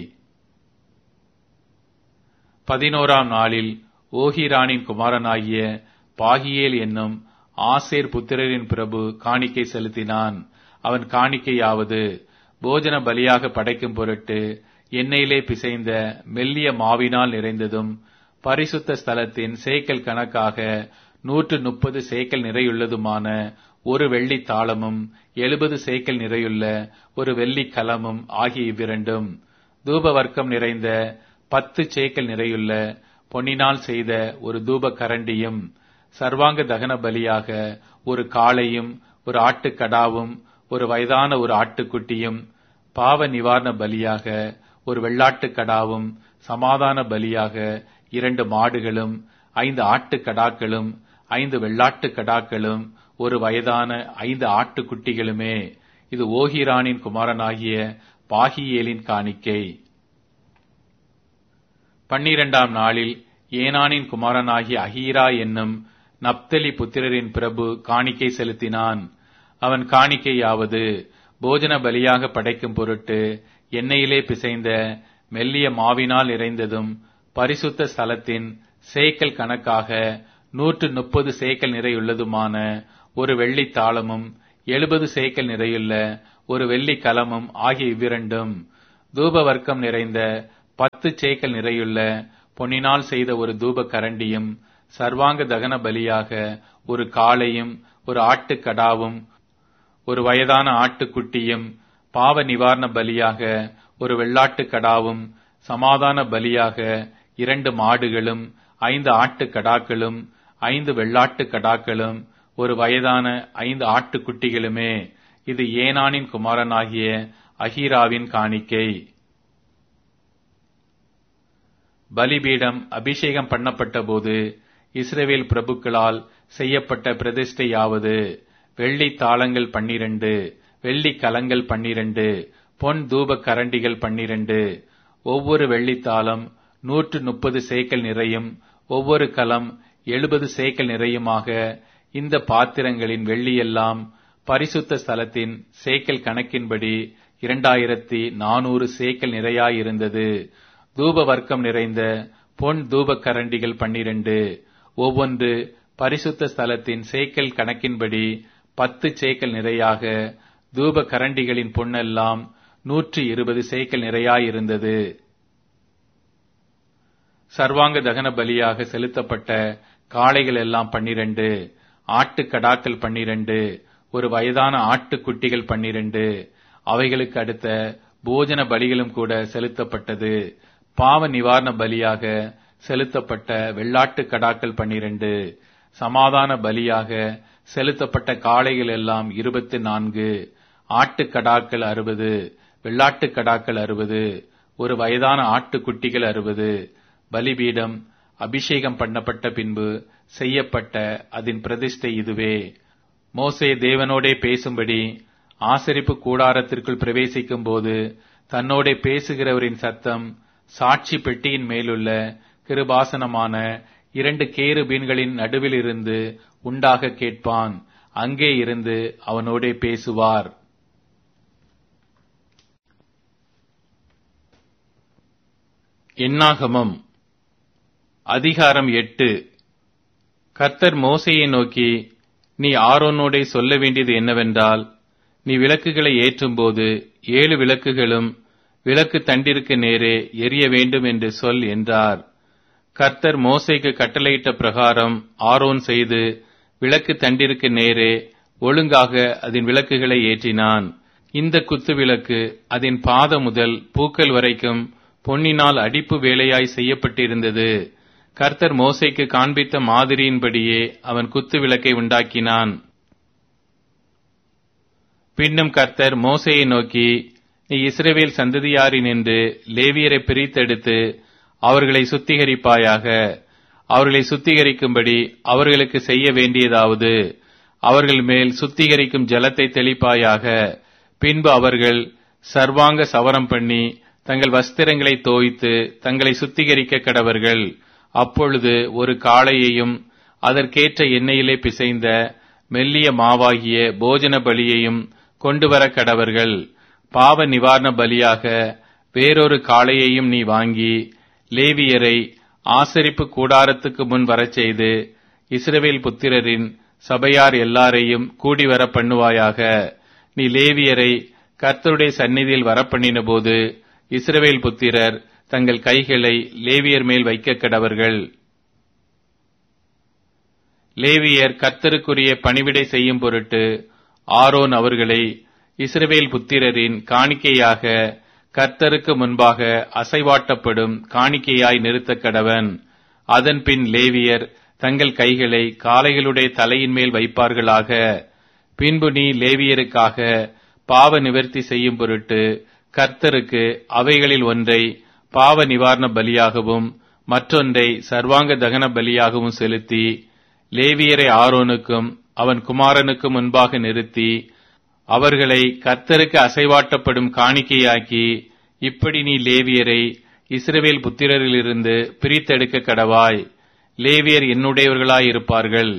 11ஆம் நாளில் ஓஹிரானின் குமாரனாகிய பாகியேல் என்னும் ஆசேர் புத்திரரின் பிரபு காணிக்கை செலுத்தினான். அவன் காணிக்கையாவது, போஜன பலியாக படைக்கும் பொருட்டு எண்ணெயிலே பிசைந்த மெல்லிய மாவினால் நிறைந்ததும், பரிசுத்த ஸ்தலத்தின் சேக்கல் கணக்காக 130 சேக்கல் நிறையுள்ளதுமான ஒரு வெள்ளி தாளமும், 70 சேக்கல் நிறையுள்ள ஒரு வெள்ளி கலமும் ஆகிய இவ்விரண்டும், தூப வர்க்கம் நிறைந்த 10 சேக்கல் நிறையுள்ள பொன்னினால் செய்த ஒரு தூப கரண்டியும், சர்வாங்க தகன பலியாக ஒரு காளையும், ஒரு ஆட்டுக்கடாவும், ஒரு வயதான ஒரு ஆட்டுக்குட்டியும், பாவ நிவாரண பலியாக ஒரு வெள்ளாட்டுக்கடாவும், சமாதான பலியாக 2 மாடுகளும், 5 ஆட்டுக்கடாக்களும், 5 வெள்ளாட்டுக்கடாக்களும், ஒரு வயதான 5 ஆட்டுக்குட்டிகளுமே. இது ஓஹிரானின் குமாரனாகிய பாகியேலின் காணிக்கை. 12ஆம் நாளில் ஏனானின் குமாரனாகிய அகீரா என்னும் நப்தலி புத்திரரின் பிரபு காணிக்கை செலுத்தினான். அவன் காணிக்கையாவது, போஜன பலியாக படைக்கும் பொருட்டு எண்ணெயிலே பிசைந்த மெல்லிய மாவினால் நிறைந்ததும், பரிசுத்த ஸ்தலத்தின் சேக்கல் கணக்காக 130 சேக்கல் நிறையுள்ளதுமான ஒரு வெள்ளி தாளமும், 70 சேக்கல் நிறையுள்ள ஒரு வெள்ளி கலமும் ஆகிய இவ்விரண்டும், தூப வர்க்கம் நிறைந்த 10 சேக்கல் நிறையுள்ள பொன்னினால் செய்த ஒரு தூப கரண்டியும், சர்வாங்க தகன பலியாக ஒரு காளையும் ஒரு ஆட்டுக்கடாவும் ஒரு வயதான ஆட்டுக்குட்டியும், பாவ நிவாரண பலியாக ஒரு வெள்ளாட்டுக்கடாவும், சமாதான பலியாக 2 மாடுகளும் 5 ஆட்டுக்கடாக்களும் 5 வெள்ளாட்டுக்கடாக்களும் ஒரு வயதான 5 ஆட்டுக்குட்டிகளுமே. இது ஏனானின் குமாரனாகிய அகீராவின் காணிக்கை. பலிபீடம் அபிஷேகம் பண்ணப்பட்ட போது இஸ்ரவேல் பிரபுக்களால் செய்யப்பட்ட பிரதிஷ்டையாவது, வெள்ளி தாளங்கள் 12, வெள்ளி கலங்கள் 12, பொன் தூப கரண்டிகள் 12, ஒவ்வொரு வெள்ளித்தாளம் 130 சேக்கல் நிறையும், ஒவ்வொரு கலம் 70 சேக்கல் நிறையுமாக இந்த பாத்திரங்களின் வெள்ளியெல்லாம் பரிசுத்த ஸ்தலத்தின் சேக்கல் கணக்கின்படி 2400 சேக்கல் நிறையாயிருந்தது. தூப வர்க்கம் நிறைந்த பொன் தூப கரண்டிகள் 12, ஒவ்வொன்று பரிசுத்த ஸ்தலத்தின் சேக்கல் கணக்கின்படி 10 சேக்கல் நிறையாக, தூப கரண்டிகளின் பொன்னெல்லாம் 120 சேக்கல் நிறையாயிருந்தது. சர்வாங்க தகன பலியாக செலுத்தப்பட்ட காளைகள் எல்லாம் 12, ஆட்டுக்கடாக்கள் 12, ஒரு வயதான ஆட்டுக்குட்டிகள் 12, அவைகளுக்கு அடுத்த போஜன பலிகளும் கூட செலுத்தப்பட்டது. பாவ நிவாரண பலியாக செலுத்தப்பட்ட வெள்ளாட்டுக்கடாக்கள் 12, சமாதான பலியாக செலுத்தப்பட்ட காளைகள் எல்லாம் 24, ஆட்டுக்கடாக்கள் 60, வெள்ளாட்டுக்கடாக்கள் 60, ஒரு வயதான ஆட்டுக்குட்டிகள் 60. பலிபீடம் அபிஷேகம் பண்ணப்பட்ட பின்பு செய்யப்பட்ட அதன் பிரதிஷ்டை இதுவே. மோசே தேவனோடே பேசும்படி ஆசரிப்பு கூடாரத்திற்குள் பிரவேசிக்கும் போது தன்னோடே பேசுகிறவரின் சத்தம் சாட்சி பெட்டியின் மேலுள்ள கிருபாசனமான 2 கேருபீன்களின் நடுவில் இருந்து உண்டாக கேட்பான். அங்கே இருந்து அவனோடே பேசுவார். என்னாகமம் அதிகாரம் 8. கர்த்தர் மோசேயை நோக்கி, நீ ஆரோனோடே சொல்ல வேண்டியது என்னவென்றால், நீ விளக்குகளை ஏற்றும்போது 7 விளக்குகளும் விளக்கு தண்டிற்கு நேரே எரிய வேண்டும் என்று சொல் என்றார். கர்த்தர் மோசேக்கு கட்டளையிட்ட பிரகாரம் ஆரோன் செய்து விளக்கு தண்டிற்கு நேரே ஒழுங்காக அதன் விளக்குகளை ஏற்றினான். இந்த குத்து விளக்கு அதன் பாதம் முதல் பூக்கள் வரைக்கும் பொன்னினால் அடிப்பு வேலையாய் செய்யப்பட்டிருந்தது. கர்த்தர் மோசேக்கு காண்பித்த மாதிரியின்படியே அவன் குத்து விளக்கை உண்டாக்கினான். பின்னும் கர்த்தர் மோசேயை நோக்கி, நீ இஸ்ரவேல் சந்ததியாரினின்று லேவியரை பிரித்தெடுத்து அவர்களை சுத்திகரிப்பாயாக. அவர்களை சுத்திகரிக்கும்படி அவர்களுக்கு செய்ய வேண்டியதாவது, அவர்கள் மேல் சுத்திகரிக்கும் ஜலத்தை தெளிப்பாயாக. பின்பு அவர்கள் சர்வாங்க சவரம் பண்ணி தங்கள் வஸ்திரங்களை தோய்த்து தங்களை சுத்திகரிக்க கடவர்கள். அப்பொழுது ஒரு காளையையும் அதற்கேற்ற எண்ணெயிலே பிசைந்த மெல்லிய மாவாகிய போஜன பலியையும் கொண்டு வர கடவர்கள். பாவ நிவாரண பலியாக வேறொரு காளையையும் நீ வாங்கி லேவியரை ஆசரிப்பு கூடாரத்துக்கு முன் வரச் செய்து இஸ்ரவேல் புத்திரரின் சபையார் எல்லாரையும் கூடிவர பண்ணுவாயாக. நீ லேவியரை கர்த்தருடைய சந்நிதியில் வரப்பண்ணின போது இஸ்ரவேல் புத்திரர் தங்கள் கைகளை லேவியர் மேல் வைக்க கடவர்கள். லேவியர் கர்த்தருக்குரிய பணிவிடை செய்யும் பொருட்டு ஆரோன் அவர்களை இஸ்ரவேல் புத்திரரின் காணிக்கையாக கர்த்தருக்கு முன்பாக அசைவாட்டப்படும் காணிக்கையாய் நிறுத்த கடவன். அதன் பின் லேவியர் தங்கள் கைகளை காளைகளுடைய தலையின் மேல் வைப்பார்களாக. பின்பு நீ லேவியருக்காக பாவ நிவர்த்தி செய்யும் பொருட்டு கர்த்தருக்கு அவைகளில் ஒன்றை பாவ நிவாரண பலியாகவும் மற்றொன்றை சர்வாங்க தகன பலியாகவும் செலுத்தி லேவியரை ஆரோனுக்கும் அவன் குமாரனுக்கும் முன்பாக நிறுத்தி அவர்களை கர்த்தருக்கு அசைவாட்டப்படும் காணிக்கையாக்கி, இப்படி நீ லேவியரை இஸ்ரவேல் புத்திரரிலிருந்து பிரித்தெடுக்க கடவாய். லேவியர் என்னுடையவர்களாயிருப்பார்கள்.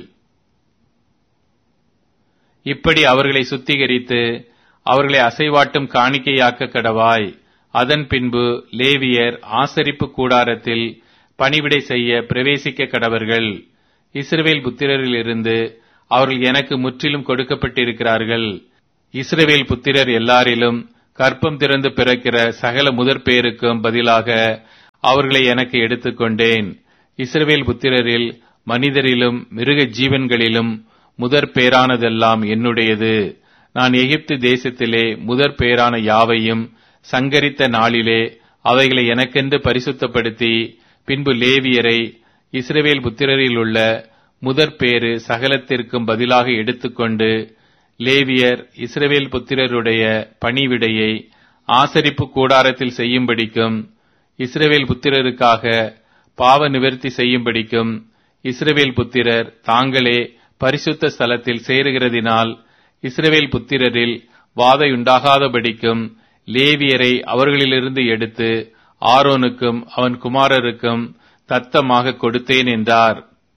இப்படி அவர்களை சுத்திகரித்து அவர்களை அசைவாட்டும் காணிக்கையாக்க கடவாய். அதன் பின்பு லேவியர் ஆசரிப்பு கூடாரத்தில் பணிவிடை செய்ய பிரவேசிக்க கடவர்கள். இஸ்ரவேல் புத்திரரிலிருந்து அவர்கள் எனக்கு முற்றிலும் கொடுக்கப்பட்டிருக்கிறார்கள். இஸ்ரவேல் புத்திரர் எல்லாரிலும் கற்பம் திறந்து பிறக்கிற சகல முதற் பேருக்கும் பதிலாக அவர்களை எனக்கு எடுத்துக்கொண்டேன். இஸ்ரவேல் புத்திரரில் மனிதரிலும் மிருக ஜீவன்களிலும் முதற் பேரானதெல்லாம் என்னுடையது. நான் எகிப்து தேசத்திலே முதற் பேரான யாவையும் சங்கரித்த நாளிலே அவைகளை எனக்கென்று பரிசுத்தப்படுத்தி, பின்பு லேவியரை இஸ்ரவேல் புத்திரரில் உள்ள முதற் பேறு சகலத்திற்கும் பதிலாக எடுத்துக்கொண்டு, லேவியர் இஸ்ரவேல் புத்திரருடைய பணிவிடையை ஆசரிப்பு கூடாரத்தில் செய்யும்படிக்கும், இஸ்ரவேல் புத்திரருக்காக பாவ நிவர்த்தி செய்யும்படிக்கும், இஸ்ரவேல் புத்திரர் தாங்களே பரிசுத்த ஸ்தலத்தில் சேருகிறதினால் இஸ்ரவேல் புத்திரரில் வாதையுண்டாகாதபடிக்கும் லேவியரை அவர்களிலிருந்து எடுத்து ஆரோனுக்கும் அவன் குமாரருக்கும் தத்தமாக கொடுத்தேன் என்றார்.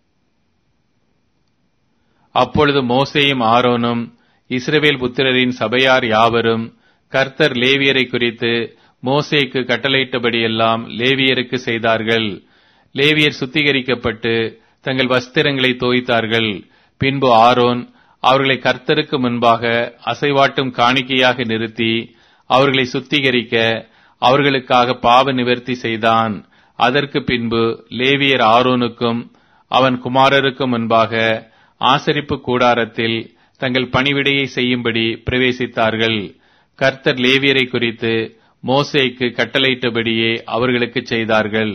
அப்பொழுது மோசேயும் ஆரோனும் இஸ்ரவேல் புத்திரரின் சபையார் யாவரும் கர்த்தர் லேவியரை குறித்து மோசேக்கு கட்டளையிட்டபடியெல்லாம் லேவியருக்கு செய்தார்கள். லேவியர் சுத்திகரிக்கப்பட்டு தங்கள் வஸ்திரங்களை தோய்த்தார்கள். பின்பு ஆரோன் அவர்களை கர்த்தருக்கு முன்பாக அசைவாட்டும் காணிக்கையாக நிறுத்தி அவர்களை சுத்திகரிக்க அவர்களுக்காக பாவ நிவர்த்தி செய்தான். அதற்கு பின்பு லேவியர் ஆரோனுக்கும் அவன் குமாரருக்கும் முன்பாக ஆசரிப்பு கூடாரத்தில் தங்கள் பணிவிடையை செய்யும்படி பிரவேசித்தார்கள். கர்த்தர் லேவியரை குறித்து மோசேக்கு கட்டளையிட்டபடியே அவர்களுக்கு செய்தார்கள்.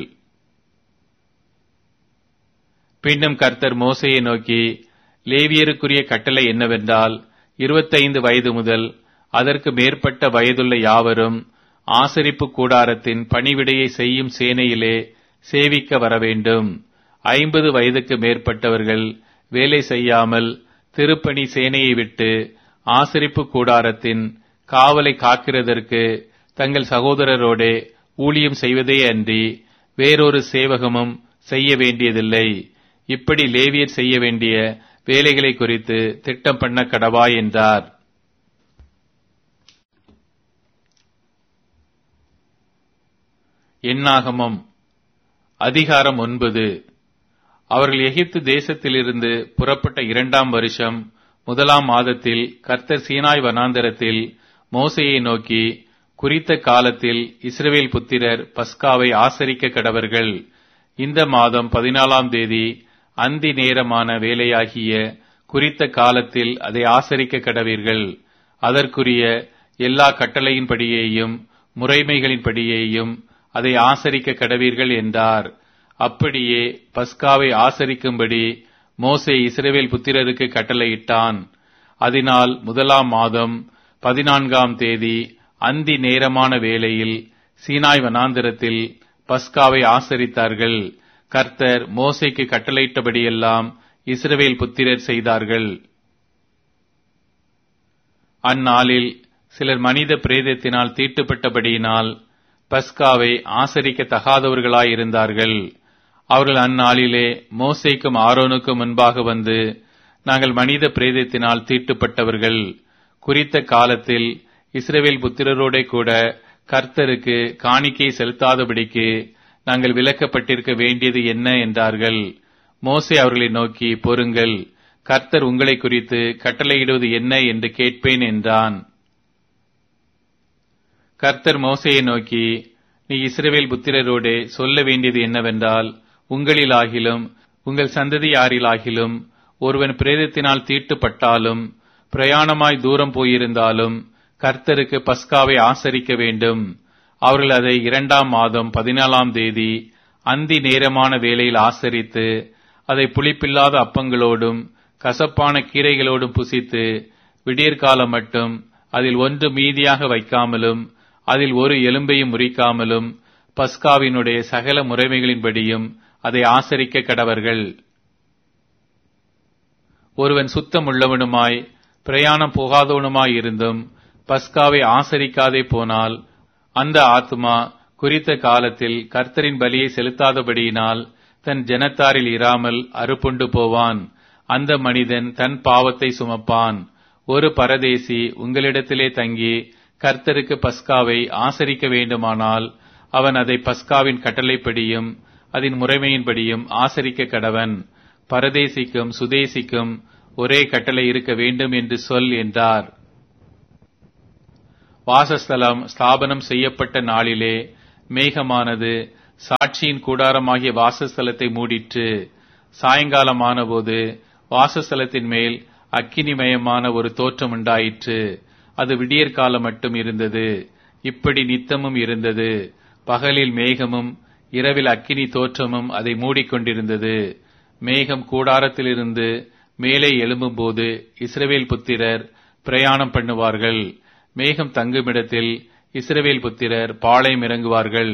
பின்னும் கர்த்தர் மோசேயை நோக்கி, லேவியருக்குரிய கட்டளை என்னவென்றால், 25 வயது முதல் அதற்கு மேற்பட்ட வயதுள்ள யாவரும் ஆசரிப்பு கூடாரத்தின் பணிவிடையை செய்யும் சேனையிலே சேவிக்க வரவேண்டும். 50 வயதுக்கு மேற்பட்டவர்கள் வேலை செய்யாமல் திருப்பணி சேனையை விட்டு ஆசரிப்பு கூடாரத்தின் காவலை காக்கிறதற்கு தங்கள் சகோதரரோடே ஊழியம் செய்வதே அன்றி வேறொரு சேவகமும் செய்ய வேண்டியதில்லை. இப்படி லேவியர் செய்ய வேண்டிய வேலைகளை குறித்து திட்டம் பண்ண கடவாய் என்றார். எண்ணாகமம் அதிகாரம் 9. அவர்கள் எகிப்து தேசத்திலிருந்து புறப்பட்ட 2ஆம் வருஷம் 1ஆம் மாதத்தில் கர்த்தர் சீனாய் வனாந்தரத்தில் மோசேயை நோக்கி, குறித்த காலத்தில் இஸ்ரவேல் புத்திரர் பஸ்காவை ஆசரிக்க கடவர்கள். இந்த மாதம் 14ஆம் தேதி அந்தி நேரமான வேலையாகிய குறித்த காலத்தில் அதை ஆசரிக்க கடவீர்கள். அதற்குரிய எல்லா கட்டளையின்படியேயும் முறைமைகளின்படியேயும் அதை ஆசரிக்க கடவீர்கள் என்றார். அப்படியே பஸ்காவை ஆசரிக்கும்படி மோசே இஸ்ரவேல் புத்திரருக்கு கட்டளையிட்டான். அதனால் 1ஆம் மாதம் 14ஆம் தேதி அந்தி நேரமான வேளையில் சீனாய் வனாந்தரத்தில் பஸ்காவை ஆசரித்தார்கள். கர்த்தர் மோசேக்கு கட்டளையிட்டபடியெல்லாம் இஸ்ரவேல் புத்திரர் செய்தார்கள். அந்நாளில் சிலர் மனித பிரேதத்தினால் தீட்டுப்பட்டபடியினால் பஸ்காவை ஆசரிக்க தகாதவர்களாயிருந்தார்கள். அவர்கள் அந்நாளிலே மோசேக்கும் ஆரோனுக்கும் முன்பாக வந்து, நாங்கள் மனித பிரேதத்தினால் தீட்டுப்பட்டவர்கள். குறித்த காலத்தில் இஸ்ரவேல் புத்திரரோட கூட கர்த்தருக்கு காணிக்கை செலுத்தாதபடிக்கு நாங்கள் விலக்கப்பட்டிருக்க வேண்டியது என்ன என்றார்கள். மோசே அவர்களை நோக்கி, பொறுங்கள், கர்த்தர் உங்களை குறித்து கட்டளையிடுவது என்ன என்று கேட்பேன் என்றான். கர்த்தர் மோசேயை நோக்கி, நீ இஸ்ரவேல் புத்திரரோடே சொல்ல வேண்டியது என்னவென்றால், உங்களிலாகிலும் உங்கள் சந்ததியாரிலாகிலும் ஒருவன் பிரேதத்தினால் தீட்டுப்பட்டாலும் பிரயாணமாய் தூரம் போயிருந்தாலும் கர்த்தருக்கு பஸ்காவை ஆசரிக்க வேண்டும். அவர்கள் அதை 2ஆம் மாதம் 14ஆம் தேதி அந்தி நேரமான வேளையில் ஆசரித்து அதை புளிப்பில்லாத அப்பங்களோடும் கசப்பான கீரைகளோடும் புசித்து விடியற்காலம் மட்டும் அதில் ஒன்று மீதியாக வைக்காமலும் அதில் ஒரு எலும்பையும் முறிக்காமலும் பஸ்காவினுடைய சகல முறைமைகளின்படியும் அதை ஆசரிக்க கடவர்கள். ஒருவன் சுத்தமுள்ளவனுமாய் பிரயாணம் போகாதவனுமாய் இருந்தும் பஸ்காவை ஆசரிக்காதே போனால் அந்த ஆத்துமா குறித்த காலத்தில் கர்த்தரின் பலியை செலுத்தாதபடியினால் தன் ஜனத்தாரில் இராமல் அறுப்புண்டு போவான். அந்த மனிதன் தன் பாவத்தை சுமப்பான். ஒரு பரதேசி உங்களிடத்திலே தங்கி கர்த்தருக்கு பஸ்காவை ஆசரிக்க வேண்டுமானால் அவன் அதை பஸ்காவின் கட்டளைப்படியும் அதன் முறைமையின்படியும் ஆசரிக்க கடவன். பரதேசிக்கும் சுதேசிக்கும் ஒரே கட்டளை இருக்க வேண்டும் என்று சொல் என்றார். வாசஸ்தலம் ஸ்தாபனம் செய்யப்பட்ட நாளிலே மேகமானது சாட்சியின் கூடாரமாகிய வாசஸ்தலத்தை மூடிற்று. சாயங்காலமானபோது வாசஸ்தலத்தின் மேல் அக்கினிமயமான ஒரு தோற்றம் உண்டாயிற்று. அது விடியற்காலம் மட்டும் இருந்தது. இப்படி நித்தமும் இருந்தது. பகலில் மேகமும் இரவில் அக்கினி தோற்றமும் அதை மூடிக்கொண்டிருந்தது. மேகம் கூடாரத்திலிருந்து மேலே எழும்பும்போது இஸ்ரவேல் புத்திரர் பிரயாணம் பண்ணுவார்கள். மேகம் தங்குமிடத்தில் இஸ்ரவேல் புத்திரர் பாளையம் இறங்குவார்கள்.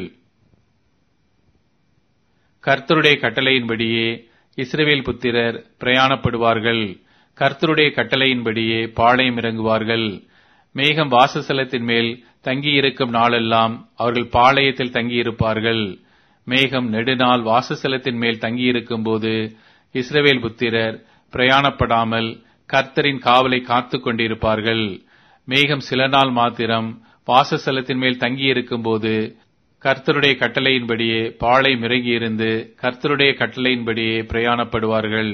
கர்த்தருடைய கட்டளையின்படியே இஸ்ரவேல் புத்திரர் பிரயாணப்படுவார்கள். கர்த்தருடைய கட்டளையின்படியே பாளையம் இறங்குவார்கள். மேகம் வாசஸ்தலத்தின் மேல் தங்கியிருக்கும் நாளெல்லாம் அவர்கள் பாளையத்தில் தங்கியிருப்பார்கள். மேகம் நெடுநாள் வாசஸ்தலத்தின் மேல் தங்கியிருக்கும் போது இஸ்ரவேல் புத்திரர் பிரயாணப்படாமல் கர்த்தரின் காவலை காத்துக் கொண்டிருப்பார்கள். மேகம் சில நாள் மாத்திரம் வாசஸ்தலத்தின் மேல் தங்கியிருக்கும் போது கர்த்தருடைய கட்டளையின்படியே பாளையம் இறங்கியிருந்து கர்த்தருடைய கட்டளையின்படியே பிரயாணப்படுவார்கள்.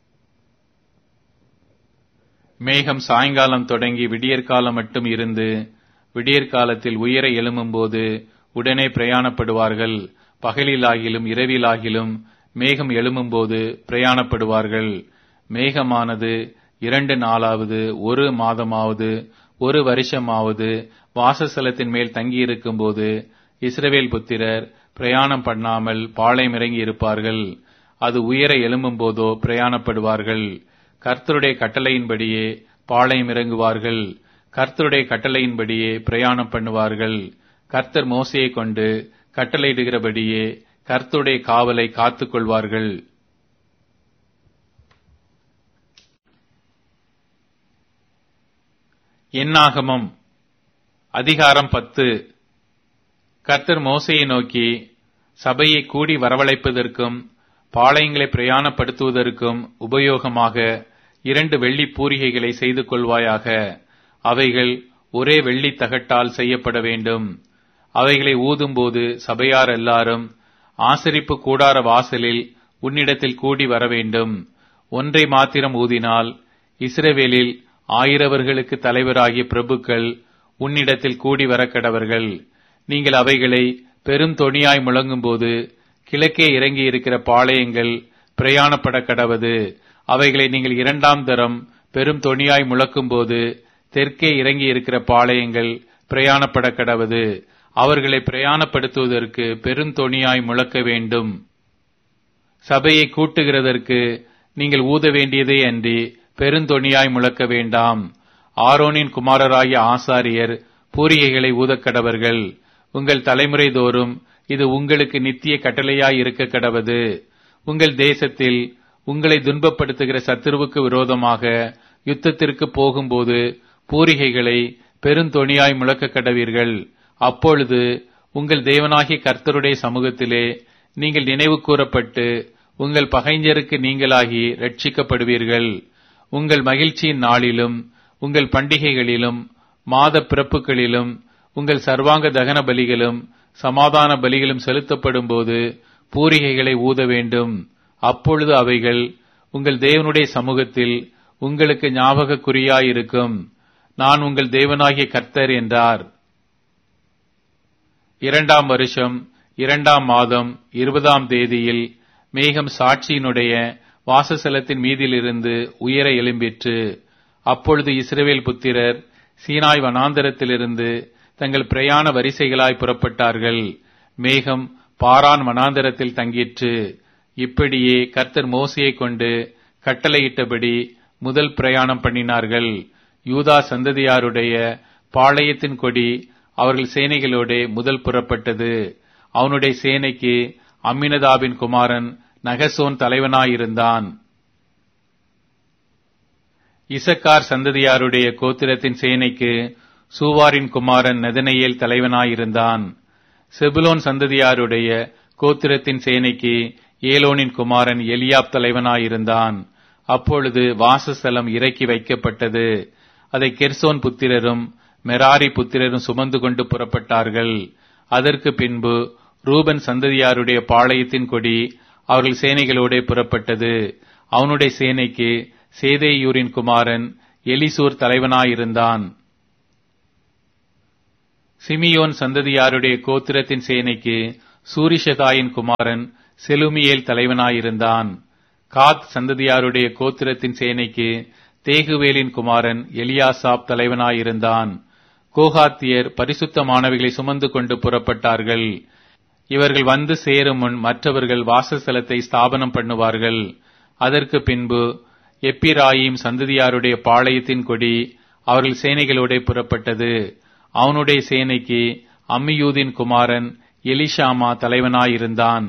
மேகம் சாயங்காலம் தொடங்கி விடியற்காலம் மட்டும் இருந்து விடியற்காலத்தில் உயர எழும்பும்போது உடனே பிரயாணப்படுவார்கள். பகலிலாகிலும் இரவிலாகிலும் மேகம் எழும்பும்போது பிரயாணப்படுவார்கள். மேகமானது 2 நாளாவது 1 மாதமாவது 1 வருஷமாவது வாசஸ்தலத்தின் மேல் தங்கியிருக்கும் போது இஸ்ரவேல் புத்திரர் பிரயாணம் பண்ணாமல் பாளையம் இறங்கி இருப்பார்கள். அது உயர எழும்பும் போதோ பிரயாணப்படுவார்கள். கர்த்தருடைய கட்டளையின்படியே பாளையம் இறங்குவார்கள். கர்த்தருடைய கட்டளையின்படியே பிரயாணம் பண்ணுவார்கள். கர்த்தர் மோசேயை கொண்டு கட்டளையிடுகிறபடியே கர்த்தருடைய காவலை காத்துக் கொள்வார்கள். என்னாகமம் அதிகாரம் 10. கர்த்தர் மோசேயை நோக்கி, சபையை கூடி வரவழைப்பதற்கும் பாளையங்களை பிரயாணப்படுத்துவதற்கும் உபயோகமாக 2 வெள்ளி பூரிகைகளை செய்து கொள்வாயாக. அவைகள் ஒரே வெள்ளி தகட்டால் செய்யப்பட வேண்டும். அவைகளை ஊதும்போது சபையார் எல்லாரும் ஆசரிப்பு கூடார வாசலில் உன்னிடத்தில் கூடி வர வேண்டும். ஒன்றை மாத்திரம் ஊதினால் இஸ்ரவேலில் 1000 தலைவராகிய பிரபுக்கள் உன்னிடத்தில் கூடி வர கடவர்கள். நீங்கள் அவைகளை பெரும் தொனியாய் முழங்கும்போது கிழக்கே இறங்கி இருக்கிற பாளையங்கள் பிரயாணப்பட கடவது. அவைகளை நீங்கள் 2ஆம் தரம் பெரும் தொனியாய் முழக்கும்போது தெற்கே இறங்கி இருக்கிற பாளையங்கள் பிரயாணப்பட கடவது. அவர்களை பிரயாணப்படுத்துவதற்கு பெரும் தொனியாய் முழக்க வேண்டும். சபையை கூட்டுகிறதற்கு நீங்கள் ஊத வேண்டியதே அன்றி பெருந்தொனியாய் முழக்க வேண்டாம். ஆரோனின் குமாரராகிய ஆசாரியர் பூரிகைகளை ஊதக்கடவர்கள். உங்கள் தலைமுறை தோறும் இது உங்களுக்கு நித்திய கட்டளையாய் இருக்க கடவது. உங்கள் தேசத்தில் உங்களை துன்பப்படுத்துகிற சத்துருவுக்கு விரோதமாக யுத்தத்திற்கு போகும்போது பூரிகைகளை பெருந்தொனியாய் முழக்க கடவீர்கள். அப்பொழுது உங்கள் தேவனாகிய கர்த்தருடைய சமூகத்திலே நீங்கள் நினைவு கூறப்பட்டு உங்கள் பகைஞருக்கு நீங்களாகி ரட்சிக்கப்படுவீர்கள். உங்கள் மகிழ்ச்சியின் நாளிலும் உங்கள் பண்டிகைகளிலும் மாத பிறப்புகளிலும் உங்கள் சர்வாங்க தகன பலிகளும் சமாதான பலிகளும் செலுத்தப்படும் போது பூரிகைகளை ஊத வேண்டும். அப்பொழுது அவைகள் உங்கள் தேவனுடைய சமூகத்தில் உங்களுக்கு ஞாபக குறியாயிருக்கும். நான் உங்கள் தேவனாகிய கர்த்தர் என்றார். 2ஆம் வருஷம் 2ஆம் மாதம் 20ஆம் தேதியில் மேகம் சாட்சியினுடைய வாசஸ்தலத்தின் மீதிலிருந்து உயர எழும்பிற்று. அப்பொழுது இஸ்ரவேல் புத்திரர் சீனாய் வனாந்தரத்திலிருந்து தங்கள் பிரயாண வரிசைகளாய் புறப்பட்டார்கள். மேகம் பாரான் வனாந்தரத்தில் தங்கிற்று. இப்படியே கர்த்தர் மோசேயை கொண்டு கட்டளையிட்டபடி முதல் பிரயாணம் பண்ணினார்கள். யூதா சந்ததியாருடைய பாளையத்தின் கொடி அவர்கள் சேனைகளோடு முதல் புறப்பட்டது. அவனுடைய சேனைக்கு அம்மினதாபின் குமாரன் நகசோன் தலைவனாயிருந்தான். இசக்கார் சந்ததியாருடைய கோத்திரத்தின் சேனைக்கு சூவாரின் குமாரன் நெதனெயேல் தலைவனாயிருந்தான். செபுலோன் சந்ததியாருடைய கோத்திரத்தின் சேனைக்கு ஏலோனின் குமாரன் எலியாப் தலைவனாயிருந்தான். அப்பொழுது வாசஸ்தலம் இறக்கி வைக்கப்பட்டது. அதை கெர்சோன் புத்திரரும் மெராரி புத்திரரும் சுமந்து கொண்டு புறப்பட்டார்கள். அதற்கு பின்பு ரூபன் சந்ததியாருடைய பாளையத்தின் கொடி அவர்கள் சேனைகளோட புறப்பட்டது. அவனுடைய சேனைக்கு சேதேயூரின் குமாரன் எலிசூர் தலைவனாயிருந்தான். சிமியோன் சந்ததியாருடைய கோத்திரத்தின் சேனைக்கு சூரிஷதாயின் குமாரன் செலுமியேல் தலைவனாயிருந்தான். காத் சந்ததியாருடைய கோத்திரத்தின் சேனைக்கு தேகுவேலின் குமாரன் எலியாசாப் தலைவனாயிருந்தான். கோகாத்தியர் பரிசுத்தமானவைகளை சுமந்து கொண்டு புறப்பட்டார்கள். இவர்கள் வந்து சேரும் முன் மற்றவர்கள் வாசஸ்தலத்தை ஸ்தாபனம் பண்ணுவார்கள். அதற்கு பின்பு எப்பிராயீம் சந்ததியாருடைய பாளையத்தின் கொடி அவர்கள் சேனைகளோட புறப்பட்டது. அவனுடைய சேனைக்கு அம்மியூதின் குமாரன் எலிஷாமா தலைவனாயிருந்தான்.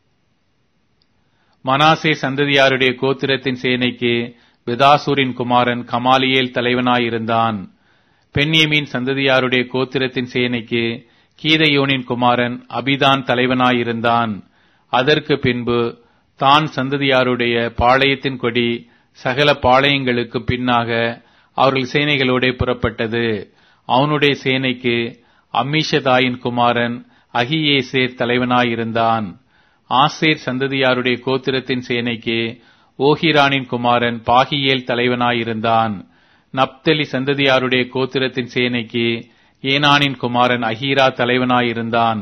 மனாசே சந்ததியாருடைய கோத்திரத்தின் சேனைக்கு பெதாசூரின் குமாரன் கமாலியேல் தலைவனாயிருந்தான். பென்யமீன் சந்ததியாருடைய கோத்திரத்தின் சேனைக்கு கீதையோனின் குமாரன் அபிதான் தலைவனாயிருந்தான். அதற்கு பின்பு தான் சந்ததியாருடைய பாளையத்தின் கொடி சகல பாளையங்களுக்கு பின்னாக அவர்கள் சேனைகளோட புறப்பட்டது. அவனுடைய சேனைக்கு அம்மிஷதாயின் குமாரன் அகியேசேர் தலைவனாயிருந்தான். ஆசேர் சந்ததியாருடைய கோத்திரத்தின் சேனைக்கு ஓஹிரானின் குமாரன் பாகியேல் தலைவனாயிருந்தான். நப்தலி சந்ததியாருடைய கோத்திரத்தின் சேனைக்கு ஏனானின் குமாரன் அஹீரா தலைவனாயிருந்தான்.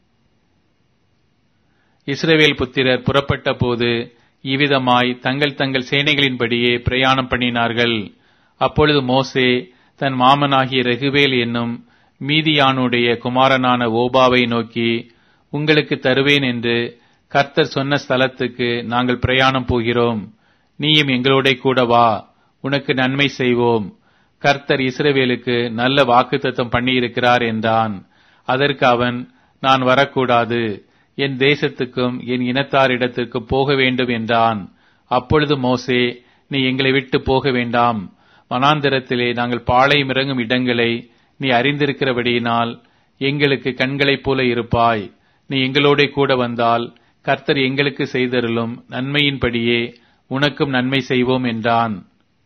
இஸ்ரவேல் புத்திரர் புறப்பட்ட போது இவ்விதமாய் தங்கள் தங்கள் சேனைகளின்படியே பிரயாணம் பண்ணினார்கள். அப்பொழுது மோசே தன் மாமனாகிய ரெகுவேல் என்னும் மீதியானுடைய குமாரனான ஓபாவை நோக்கி, உங்களுக்கு தருவேன் என்று கர்த்தர் சொன்ன ஸ்தலத்துக்கு நாங்கள் பிரயாணம் போகிறோம். நீயும் எங்களோட கூட வா, உனக்கு நன்மை செய்வோம். கர்த்தர் இஸ்ரவேலுக்கு நல்ல வாக்குத்தத்தம் பண்ணியிருக்கிறார் என்றான். அதற்கு அவன், நான் வரக்கூடாது, என் தேசத்துக்கும் என் இனத்தாரிடத்துக்கும் போக வேண்டும் என்றான். அப்பொழுது மோசே, நீ எங்களை விட்டு போக வேண்டாம். வனாந்திரத்திலே நாங்கள் பாளையம் இறங்கும் இடங்களை நீ அறிந்திருக்கிறபடியினால் எங்களுக்கு கண்களைப் போல இருப்பாய். நீ எங்களோட கூட வந்தால் கர்த்தர் எங்களுக்கு செய்தருளும் நன்மையின்படியே உனக்கும் நன்மை செய்வோம் என்றான்.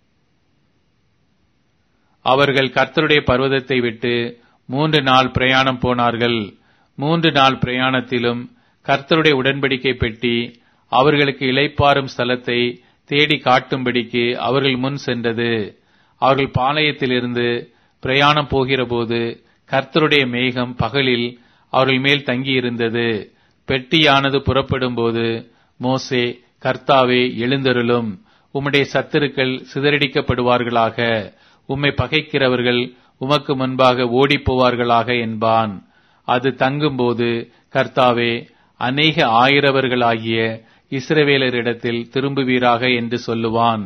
அவர்கள் கர்த்தருடைய பர்வதத்தை விட்டு 3 நாள் பிரயாணம் போனார்கள். 3 நாள் பிரயாணத்திலும் கர்த்தருடைய உடன்படிக்கை பெட்டி அவர்களுக்கு இளைப்பாறும் ஸ்தலத்தை தேடி காட்டும்படிக்கு அவர்கள் முன் சென்றது. அவர்கள் பாளையத்திலிருந்து பிரயாணம் போகிறபோது கர்த்தருடைய மேகம் பகலில் அவர்கள் மேல் தங்கியிருந்தது. பெட்டியானது புறப்படும் போது மோசே, கர்த்தாவே எழுந்தருளும், உம்முடைய சத்துருக்கள் சிதறடிக்கப்படுவார்களாக, உம்மை பகைக்கிறவர்கள் உமக்கு முன்பாக ஓடிப்போவார்களாக என்பான். அது தங்கும்போது, கர்த்தாவே அநேக ஆயிரவர்களாகிய இஸ்ரவேலரிடத்தில் திரும்புவீராக என்று சொல்லுவான்.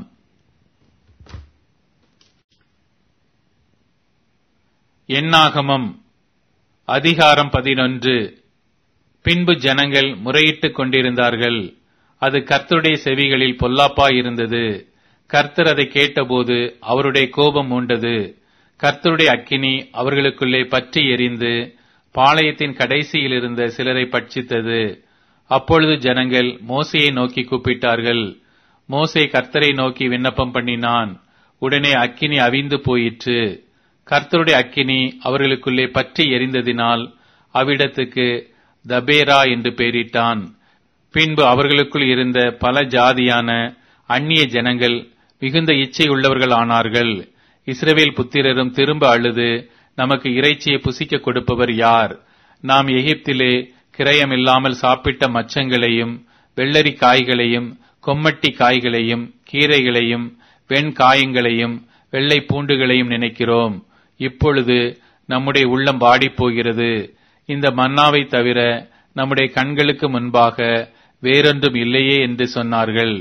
எண்ணாகமம் அதிகாரம் 11. பின்பு ஜனங்கள் முறையிட்டுக் கொண்டிருந்தார்கள். அது கர்த்தருடைய செவிகளில் பொல்லாப்பாயிருந்தது. கர்த்தர் அதை கேட்டபோது அவருடைய கோபம் மூண்டது. கர்த்தருடைய அக்கினி அவர்களுக்குள்ளே பற்றி எரிந்து பாளையத்தின் கடைசியில் இருந்த சிலரை பட்சித்தது. அப்பொழுது ஜனங்கள் மோசேயை நோக்கி கூப்பிட்டார்கள். மோசே கர்த்தரை நோக்கி விண்ணப்பம் பண்ணினான். உடனே அக்கினி அவிந்து போயிற்று. கர்த்தருடைய அக்கினி அவர்களுக்குள்ளே பற்றி எரிந்ததினால் அவ்விடத்துக்கு தபேரா என்று பெயரிட்டான். பின்பு அவர்களுக்குள் இருந்த பல ஜாதியான அந்நிய ஜனங்கள் மிகுந்த இச்சை உள்ளவர்கள் ஆனார்கள். இஸ்ரவேல் புத்திரரும் திரும்ப அழுது, நமக்கு இறைச்சியை புசிக்க கொடுப்பவர் யார்? நாம் எகிப்திலே கிரயமில்லாமல் சாப்பிட்ட மச்சங்களையும் வெள்ளரி காய்களையும் கொம்மட்டி காய்களையும் கீரைகளையும் வெண்காயங்களையும் வெள்ளை பூண்டுகளையும் நினைக்கிறோம். இப்பொழுது நம்முடைய உள்ளம் வாடிப் போகிறது. இந்த மன்னாவை தவிர நம்முடைய கண்களுக்கு முன்பாக வேறொன்றும் இல்லையே என்று சொன்னார்கள்.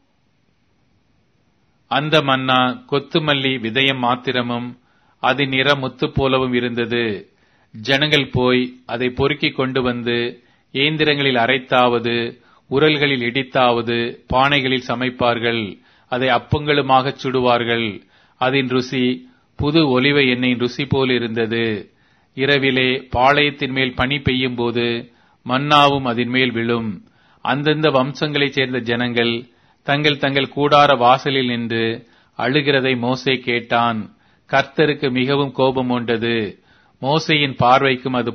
அந்த மன்னா கொத்துமல்லி விதயம் மாத்திரமும் அதன் நிற முத்து போலவும் இருந்தது. ஜனங்கள் போய் அதை பொறுக்கிக் கொண்டு வந்து ஏந்திரங்களில் அரைத்தாவது உரல்களில் இடித்தாவது பானைகளில் சமைப்பார்கள். அதை அப்பங்களுமாக சுடுவார்கள். அதன் ருசி புது ஒலிவ எண்ணெயின் ருசி போல் இருந்தது. இரவிலே பாளையத்தின் மேல் பனி பெய்யும் போது மன்னாவும் அதன் மேல் விழும். அந்தந்த வம்சங்களைச் சேர்ந்த ஜனங்கள் தங்கள் தங்கள் கூடார வாசலில் நின்று அழுகிறதை மோசே கேட்டான். கர்த்தருக்கு மிகவும் கோபம் உண்டது. மோசேயின் பார்வைக்கும் அது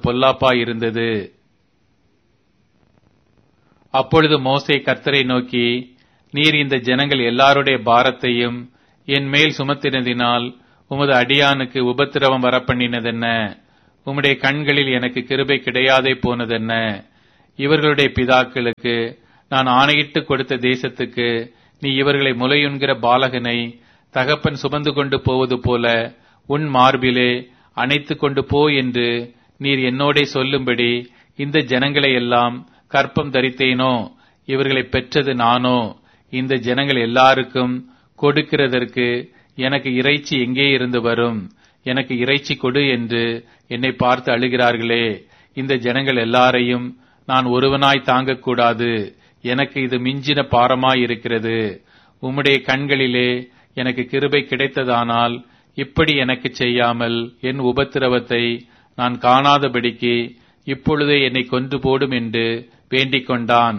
பொல்லாப்பாயிருந்தது. அப்பொழுது மோசே கர்த்தரை நோக்கி, நீர் இந்த ஜனங்கள் எல்லாருடைய பாரத்தையும் என் மேல் சுமத்தினதினால் உமது அடியானுக்கு உபத்திரவம் வரப்பண்ணினதென்ன? உம்முடைய கண்களில் எனக்கு கிருபை கிடையாதே போனதென்ன? இவர்களுடைய பிதாக்களுக்கு நான் ஆணையிட்டு கொடுத்த தேசத்துக்கு நீ இவர்களை முலையுண்கிற பாலகனை தகப்பன் சுமந்து கொண்டு போவது போல உன் மார்பிலே அணைத்து கொண்டு போ என்று நீர் என்னோடே சொல்லும்படி இந்த ஜனங்களை எல்லாம் கற்பம் தரித்தேனோ? இவர்களை பெற்றது நானோ? இந்த ஜனங்கள் எல்லாருக்கும் கொடுக்கிறதற்கு எனக்கு இறைச்சி எங்கே இருந்து வரும்? எனக்கு இறைச்சி கொடு என்று என்னை பார்த்து அழுகிறார்களே. இந்த ஜனங்கள் எல்லாரையும் நான் ஒருவனாய் தாங்கக்கூடாது. எனக்கு இது மிஞ்சின பாரமாய் இருக்கிறது. உம்முடைய கண்களிலே எனக்கு கிருபை கிடைத்ததானால் இப்படி எனக்கு செய்யாமல் என் உபத்திரவத்தை நான் காணாதபடிக்கு இப்பொழுதே என்னை கொன்று போடும் என்று வேண்டிக் கொண்டான்.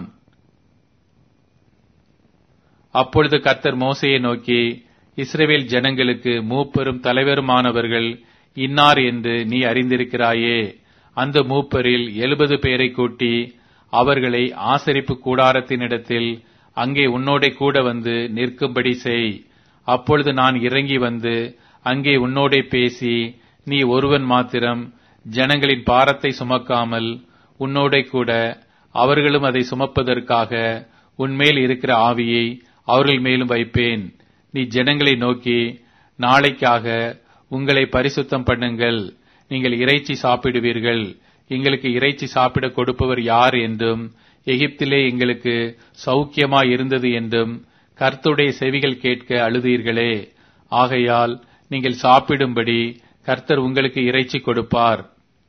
அப்பொழுது கர்த்தர் மோசேயை நோக்கி, இஸ்ரவேல் ஜனங்களுக்கு மூப்பரும் தலைவருமானவர்கள் இன்னார் என்று நீ அறிந்திருக்கிறாயே. அந்த மூப்பரில் 70 பேரை கூட்டி அவர்களை ஆசரிப்பு கூடாரத்தினிடத்தில் அங்கே உன்னோடே கூட வந்து நிற்கும்படி செய். அப்பொழுது நான் இறங்கி வந்து அங்கே உன்னோடே பேசி, நீ ஒருவன் மாத்திரம் ஜனங்களின் பாரத்தை சுமக்காமல் உன்னோடே கூட அவர்களும் அதை சுமப்பதற்காக உன்மேல் இருக்கிற ஆவியை அவர்கள் மேலும் வைப்பேன். நீ ஜனங்களை நோக்கி, நாளைக்காக உங்களை பரிசுத்தம் பண்ணுங்கள், நீங்கள் இறைச்சி சாப்பிடுவீர்கள், எங்களுக்கு இறைச்சி சாப்பிட கொடுப்பவர் யார் என்றும் எகிப்திலே எங்களுக்கு சௌக்கியமாய் இருந்தது என்றும் கர்த்தருடைய செவிகள் கேட்க அழுதீர்களே. ஆகையால் நீங்கள் சாப்பிடும்படி கர்த்தர் உங்களுக்கு இறைச்சி கொடுப்பார்.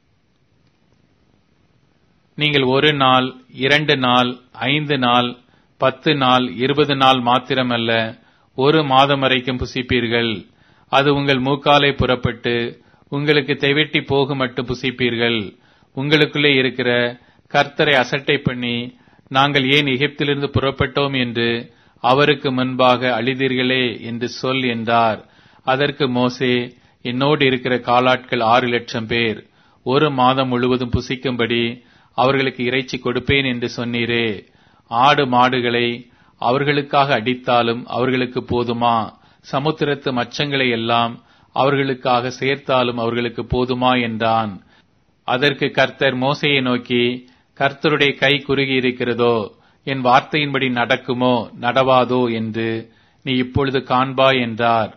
நீங்கள் 1 நாள், 2 நாள், 5 நாள், 10 நாள், 20 நாள் மாத்திரமல்ல, 1 மாதம் வரைக்கும் புசிப்பீர்கள். அது உங்கள் மூக்காலை புறப்பட்டு உங்களுக்கு தெவிட்டி போக மட்டும் புசிப்பீர்கள். உங்களுக்குள்ளே இருக்கிற கர்த்தரை அசட்டை பண்ணி, நாங்கள் ஏன் எகிப்திலிருந்து புறப்பட்டோம் என்று அவருக்கு முன்பாக அழிதீர்களே என்று சொல் என்றார். அதற்கு மோசே, என்னோடு இருக்கிற காலாட்கள் 6 லட்சம் பேர் 1 மாதம் முழுவதும் புசிக்கும்படி அவர்களுக்கு இறைச்சி கொடுப்பேன் என்று சொன்னீரே. ஆடு மாடுகளை அவர்களுக்காக அடித்தாலும் அவர்களுக்கு போதுமா? சமுத்திரத்து மச்சங்களை எல்லாம் அவர்களுக்காக சேர்த்தாலும் அவர்களுக்கு போதுமா என்றான். அதற்கு கர்த்தர் மோசேயை நோக்கி, கர்த்தருடைய கை குறுகி இருக்கிறதோ, என் வார்த்தையின்படி நடக்குமோ நடவாதோ என்று நீ இப்பொழுது காண்பாய் என்றார்.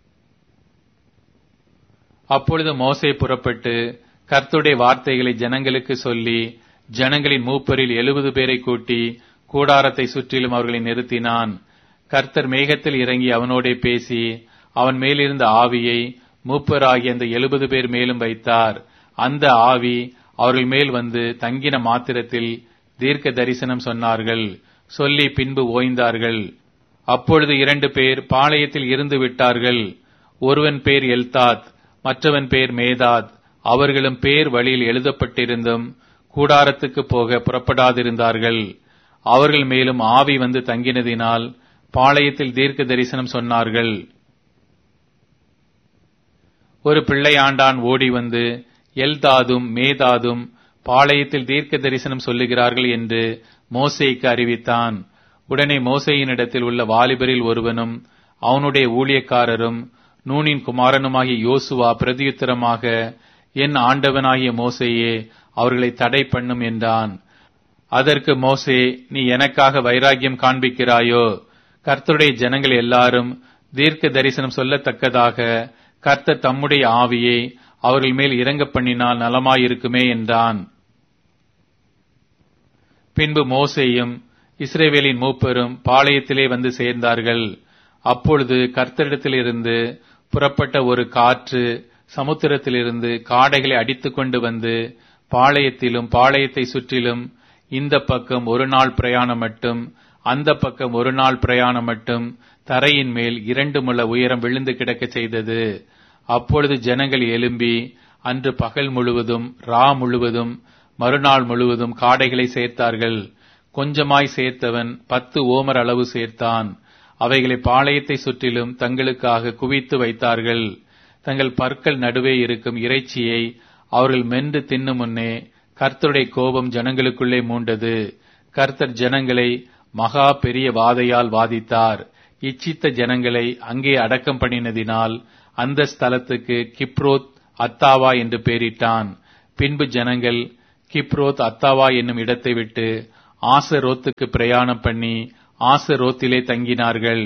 அப்பொழுது மோசே புறப்பட்டு கர்த்தருடைய வார்த்தைகளை ஜனங்களுக்கு சொல்லி, ஜனங்களின் மூப்பரில் 70 பேரை கூட்டி கூடாரத்தை சுற்றிலும் அவர்களை நிறுத்தினான். கர்த்தர் மேகத்தில் இறங்கி அவனோடே பேசி அவன் மேலிருந்த ஆவியை மூப்பராகிய அந்த 70 பேர் மேலும் வைத்தார். அந்த ஆவி அவர்கள் மேல் வந்து தங்கின மாத்திரத்தில் தீர்க்க தரிசனம் சொன்னார்கள். சொல்லி பின்பு ஓய்ந்தார்கள். அப்பொழுது 2 பேர் பாளையத்தில் இருந்து விட்டார்கள். ஒருவன் பேர் எல்தாத், மற்றவன் பேர் மேதாத். அவர்களும் பேர் வழியில் எழுதப்பட்டிருந்தும் கூடாரத்துக்கு போக புறப்படாதிருந்தார்கள். அவர்கள் மேலும் ஆவி வந்து தங்கினதினால் பாளையத்தில் தீர்க்க தரிசனம் சொன்னார்கள். ஒரு பிள்ளையாண்டான் ஓடி வந்து, எல்தாதும் மேதாதும் பாளையத்தில் தீர்க்க தரிசனம் சொல்லுகிறார்கள் என்று மோசேக்கு அறிவித்தான். உடனே மோசேயினிடத்தில் உள்ள வாலிபரில் ஒருவனும் அவனுடைய ஊழியக்காரரும் நூனின் குமாரனுமாகிய யோசுவா பிரதியுத்தரமாக, என் ஆண்டவனாகிய மோசேயே, அவர்களை தடை பண்ணும் என்றான். அதற்கு மோசே, நீ எனக்காக வைராக்கியம் காண்பிக்கிறாயோ? கர்த்தருடைய ஜனங்கள் எல்லாரும் தீர்க்க தரிசனம் சொல்லத்தக்கதாக கர்த்தர் தம்முடைய ஆவியை அவர்கள் மேல் இறங்க பண்ணினால் நலமாயிருக்குமே என்றான். பின்பு மோசேயும் இஸ்ரவேலின் மூப்பரும் பாளையத்திலே வந்து சேர்ந்தார்கள். அப்பொழுது கர்த்தரிடத்திலிருந்து புறப்பட்ட ஒரு காற்று சமுத்திரத்திலிருந்து காடைகளை அடித்துக் கொண்டு வந்து பாளையத்திலும் பாளையத்தை சுற்றிலும் இந்த பக்கம் 1 நாள் பிரயாணம் மட்டும் அந்த பக்கம் 1 நாள் பிரயாணம் மட்டும் தரையின் மேல் 2 முழ உயரம் விழுந்து கிடக்க செய்தது. அப்பொழுது ஜனங்கள் எழும்பி அன்று பகல் முழுவதும் ரா முழுவதும் மறுநாள் முழுவதும் காடைகளை சேர்த்தார்கள். கொஞ்சமாய் சேர்த்தவன் 10 ஓமர் அளவு சேர்த்தான். அவைகளை பாளையத்தை சுற்றிலும் தங்களுக்காக குவித்து வைத்தார்கள். தங்கள் பற்கள் நடுவே இருக்கும் இறைச்சியை அவர்கள் மென்று தின்னும் முன்னே கர்த்தருடைய கோபம் ஜனங்களுக்குள்ளே மூண்டது. கர்த்தர் ஜனங்களை மகா பெரிய வாதையால் வாதித்தார். இச்சித்த ஜனங்களை அங்கே அடக்கம் பண்ணினதினால் அந்த ஸ்தலத்துக்கு கிப்ரோத் அத்தாவா என்று பெயரிட்டான். பின்பு ஜனங்கள் கிப்ரோத் அத்தாவா என்னும் இடத்தை விட்டு ஆசரோத்துக்கு பிரயாணம் பண்ணி ஆசரோத்திலே தங்கினார்கள்.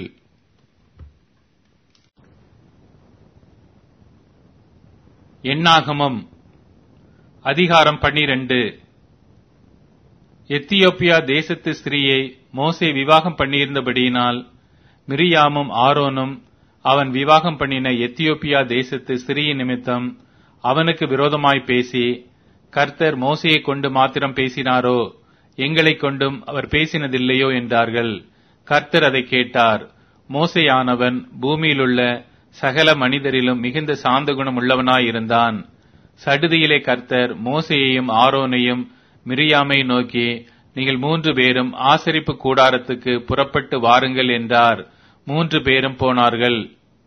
எண்ணாகமம் அதிகாரம் 12. எத்தியோப்பியா தேசத்து ஸ்திரீயை மோசே விவாகம் பண்ணியிருந்தபடியினால் மிரியாமும் ஆரோனும் அவன் விவாகம் பண்ணின எத்தியோப்பியா தேசத்து ஸ்திரீயின் நிமித்தம் அவனுக்கு விரோதமாய் பேசி, கர்த்தர் மோசையை கொண்டு மாத்திரம் பேசினாரோ, எங்களை கொண்டும் அவர் பேசினதில்லையோ என்றார்கள். கர்த்தர் அதை கேட்டார். மோசேயானவன் பூமியிலுள்ள சகல மனிதரிலும் மிகுந்த சாந்த குணம் உள்ளவனாயிருந்தான். சடுதியிலே கர்த்தர் மோசேயையும் ஆரோனையும் மிரியாமை நோக்கி, நீங்கள் 3 பேரும் ஆசரிப்பு கூடாரத்துக்கு புறப்பட்டு வாருங்கள் என்றார். 3 பேரும் போனார்கள்.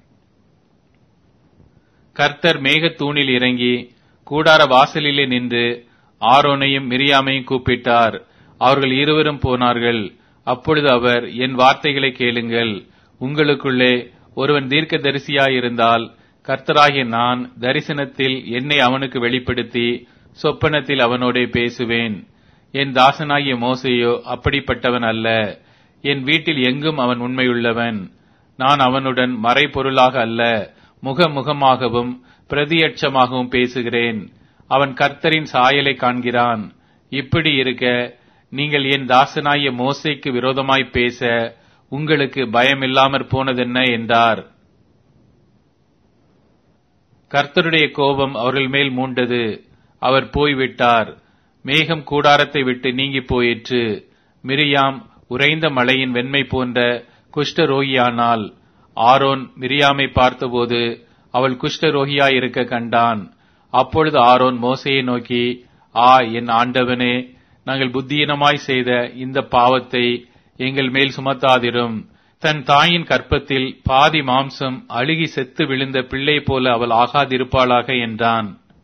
கர்த்தர் மேகத்தூணில் இறங்கி கூடார வாசலிலே நின்று ஆரோனையும் மிரியாமையும் கூப்பிட்டார். அவர்கள் இருவரும் போனார்கள். அப்பொழுது அவர், என் வார்த்தைகளை கேளுங்கள். உங்களுக்குள்ளே ஒருவன் தீர்க்கதரிசியாயிருந்தால் கர்த்தராகிய நான் தரிசனத்தில் என்னை அவனுக்கு வெளிப்படுத்தி சொப்பனத்தில் அவனோடே பேசுவேன். என் தாசனாகிய மோசேயோ அப்படிப்பட்டவன் அல்ல. என் வீட்டில் எங்கும் அவன் உண்மையுள்ளவன். நான் அவனுடன் மறைபொருளாக அல்ல, முகமுகமாகவும் பிரதியட்சமாகவும் பேசுகிறேன். அவன் கர்த்தரின் சாயலை காண்கிறான். இப்படி இருக்க நீங்கள் என் தாசனாகிய மோசேக்கு விரோதமாய் பேச உங்களுக்கு பயமில்லாமற் போனதென்ன என்றார். கர்த்தருடைய கோபம் அவர்கள் மேல் மூண்டது. அவர் போய்விட்டார். மேகம் கூடாரத்தை விட்டு நீங்கி போயிற்று. மிரியாம் உறைந்த மலையின் வெண்மை போன்ற குஷ்டரோகியானாள். ஆரோன் மிரியாமை பார்த்தபோது அவள் குஷ்டரோகியாயிருக்க கண்டான். அப்பொழுது ஆரோன் மோசேயை நோக்கி, என் ஆண்டவனே, நாங்கள் புத்தியீனமாய் செய்த இந்த பாவத்தை எங்கள் மேல் சுமத்தாதிரும். தன் தாயின் கற்பத்தில் பாதி மாம்சம் அழுகி செத்து விழுந்த பிள்ளை போல அவள் ஆகாதிருப்பாளாக என்றான்.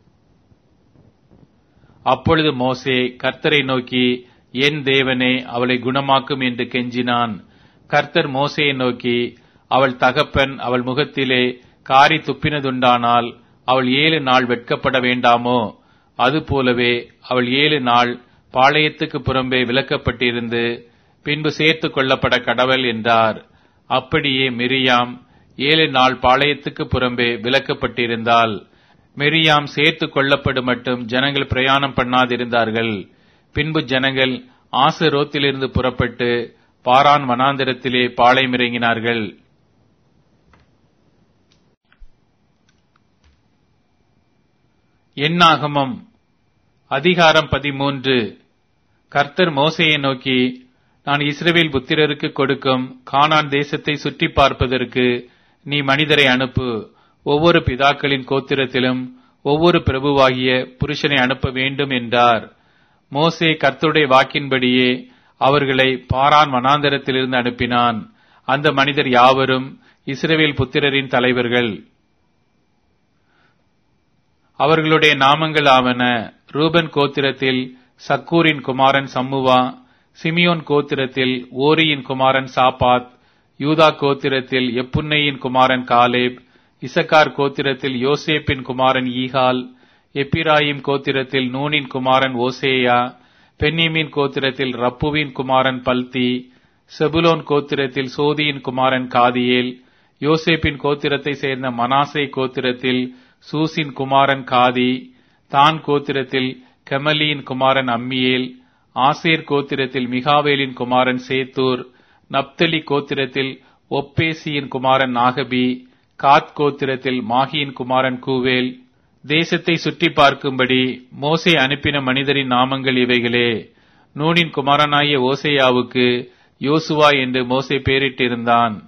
அப்பொழுது மோசே கர்த்தரை நோக்கி, என் தேவனே, அவளை குணமாக்கும் என்று கெஞ்சினான். கர்த்தர் மோசேயை நோக்கி, அவள் தகப்பன் அவள் முகத்திலே காரி துப்பினதுண்டானால் அவள் 7 நாள் வெட்கப்பட வேண்டாமோ? அதுபோலவே அவள் 7 நாள் பாளையத்துக்கு புறம்பே விலக்கப்பட்டிருந்து பின்பு சேர்த்து கொள்ளப்பட கடவள் என்றார். அப்படியே மிரியாம் 7 நாள் பாளையத்துக்கு புறம்பே விலக்கப்பட்டிருந்தால். மிரியாம் சேர்த்து கொள்ளப்படும் மட்டும் ஜனங்கள் பிரயாணம் பண்ணாதிருந்தார்கள். பின்பு ஜனங்கள் ஆசரோத்திலிருந்து புறப்பட்டு பாரான் வனாந்திரத்திலே பாளையமிறங்கினார்கள். எண்ணாகமம் அதிகாரம் 13. கர்த்தர் மோசேயை நோக்கி, நான் இஸ்ரவேல் புத்திரருக்கு கொடுக்கும் கானான் தேசத்தை சுற்றி பார்ப்பதற்கு நீ மனிதரை அனுப்பு. ஒவ்வொரு பிதாக்களின் கோத்திரத்திலும் ஒவ்வொரு பிரபுவாகிய புருஷனை அனுப்ப வேண்டும் என்றார். மோசே கர்த்தருடைய வாக்கின்படியே அவர்களை பாரான் வனாந்தரத்திலிருந்து அனுப்பினான். அந்த மனிதர் யாவரும் இஸ்ரவேல் புத்திரரின் தலைவர்கள். அவர்களுடைய நாமங்கள் ஆவன: ரூபன் கோத்திரத்தில் சக்கூரின் குமாரன் சம்முவா, சிமியோன் கோத்திரத்தில் ஓரியின் குமாரன் சாபாத், யூதா கோத்திரத்தில் எப்புன்னையின் குமாரன் காலேப், இசக்கார் கோத்திரத்தில் யோசேப்பின் குமாரன் ஈகால், எப்பிராயிம் கோத்திரத்தில் நூனின் குமாரன் ஓசேயா, பென்னியமின் கோத்திரத்தில் ரப்புவின் குமாரன் பல்தி, செபுலோன் கோத்திரத்தில் சோதியின் குமாரன் காதியேல், யோசேப்பின் கோத்திரத்தை சேர்ந்த மனாசே கோத்திரத்தில் சூசின் குமாரன் காதி, தான் கோத்திரத்தில் கெமலியின் குமாரன் அம்மியேல், ஆசேர் கோத்திரத்தில் மிகாவேலின் குமாரன் சேத்தூர், நப்தலி கோத்திரத்தில் ஒப்பேசியின் குமாரன் நாகபி, காத் கோத்திரத்தில் மாகியின் குமாரன் கூவேல். தேசத்தை சுற்றி பார்க்கும்படி மோசே அனுப்பின மனிதரின் நாமங்கள் இவைகளே. நூனின் குமாரனாகிய ஓசேயாவுக்கு யோசுவா என்று மோசே பெயரிட்டிருந்தான்.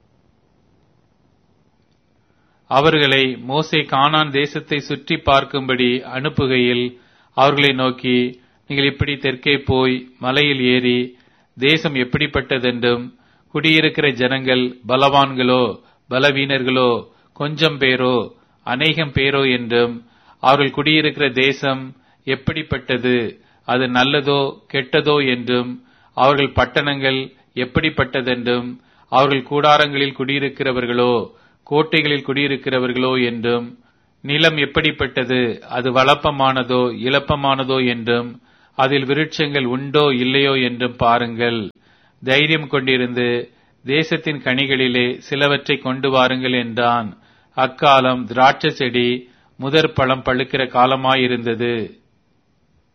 அவர்களை மோசே கானான் தேசத்தை சுற்றி பார்க்கும்படி அனுப்புகையில் அவர்களை நோக்கி, நீங்கள் இப்படி தெற்கே போய் மலையில் ஏறி தேசம் எப்படிப்பட்டதென்றும், குடியிருக்கிற ஜனங்கள் பலவான்களோ பலவீனர்களோ, கொஞ்சம் பேரோ அநேகம் பேரோ என்றும், அவர்கள் குடியிருக்கிற தேசம் எப்படிப்பட்டது, அது நல்லதோ கெட்டதோ என்றும், அவர்கள் பட்டணங்கள் எப்படிப்பட்டதென்றும், அவர்கள் கூடாரங்களில் குடியிருக்கிறவர்களோ கோட்டைகளில் குடியிருக்கிறவர்களோ என்றும், நிலம் எப்படிப்பட்டது, அது வளப்பமானதோ இளப்பமானதோ என்றும், அதில் விருட்சங்கள் உண்டோ இல்லையோ என்றும் பாருங்கள். தைரியம் கொண்டிருந்து தேசத்தின் கனிகளிலே சிலவற்றை கொண்டு வாருங்கள் என்றான். அக்காலம் திராட்சை செடி முதற் பழம் பழுக்கிற காலமாயிருந்தது.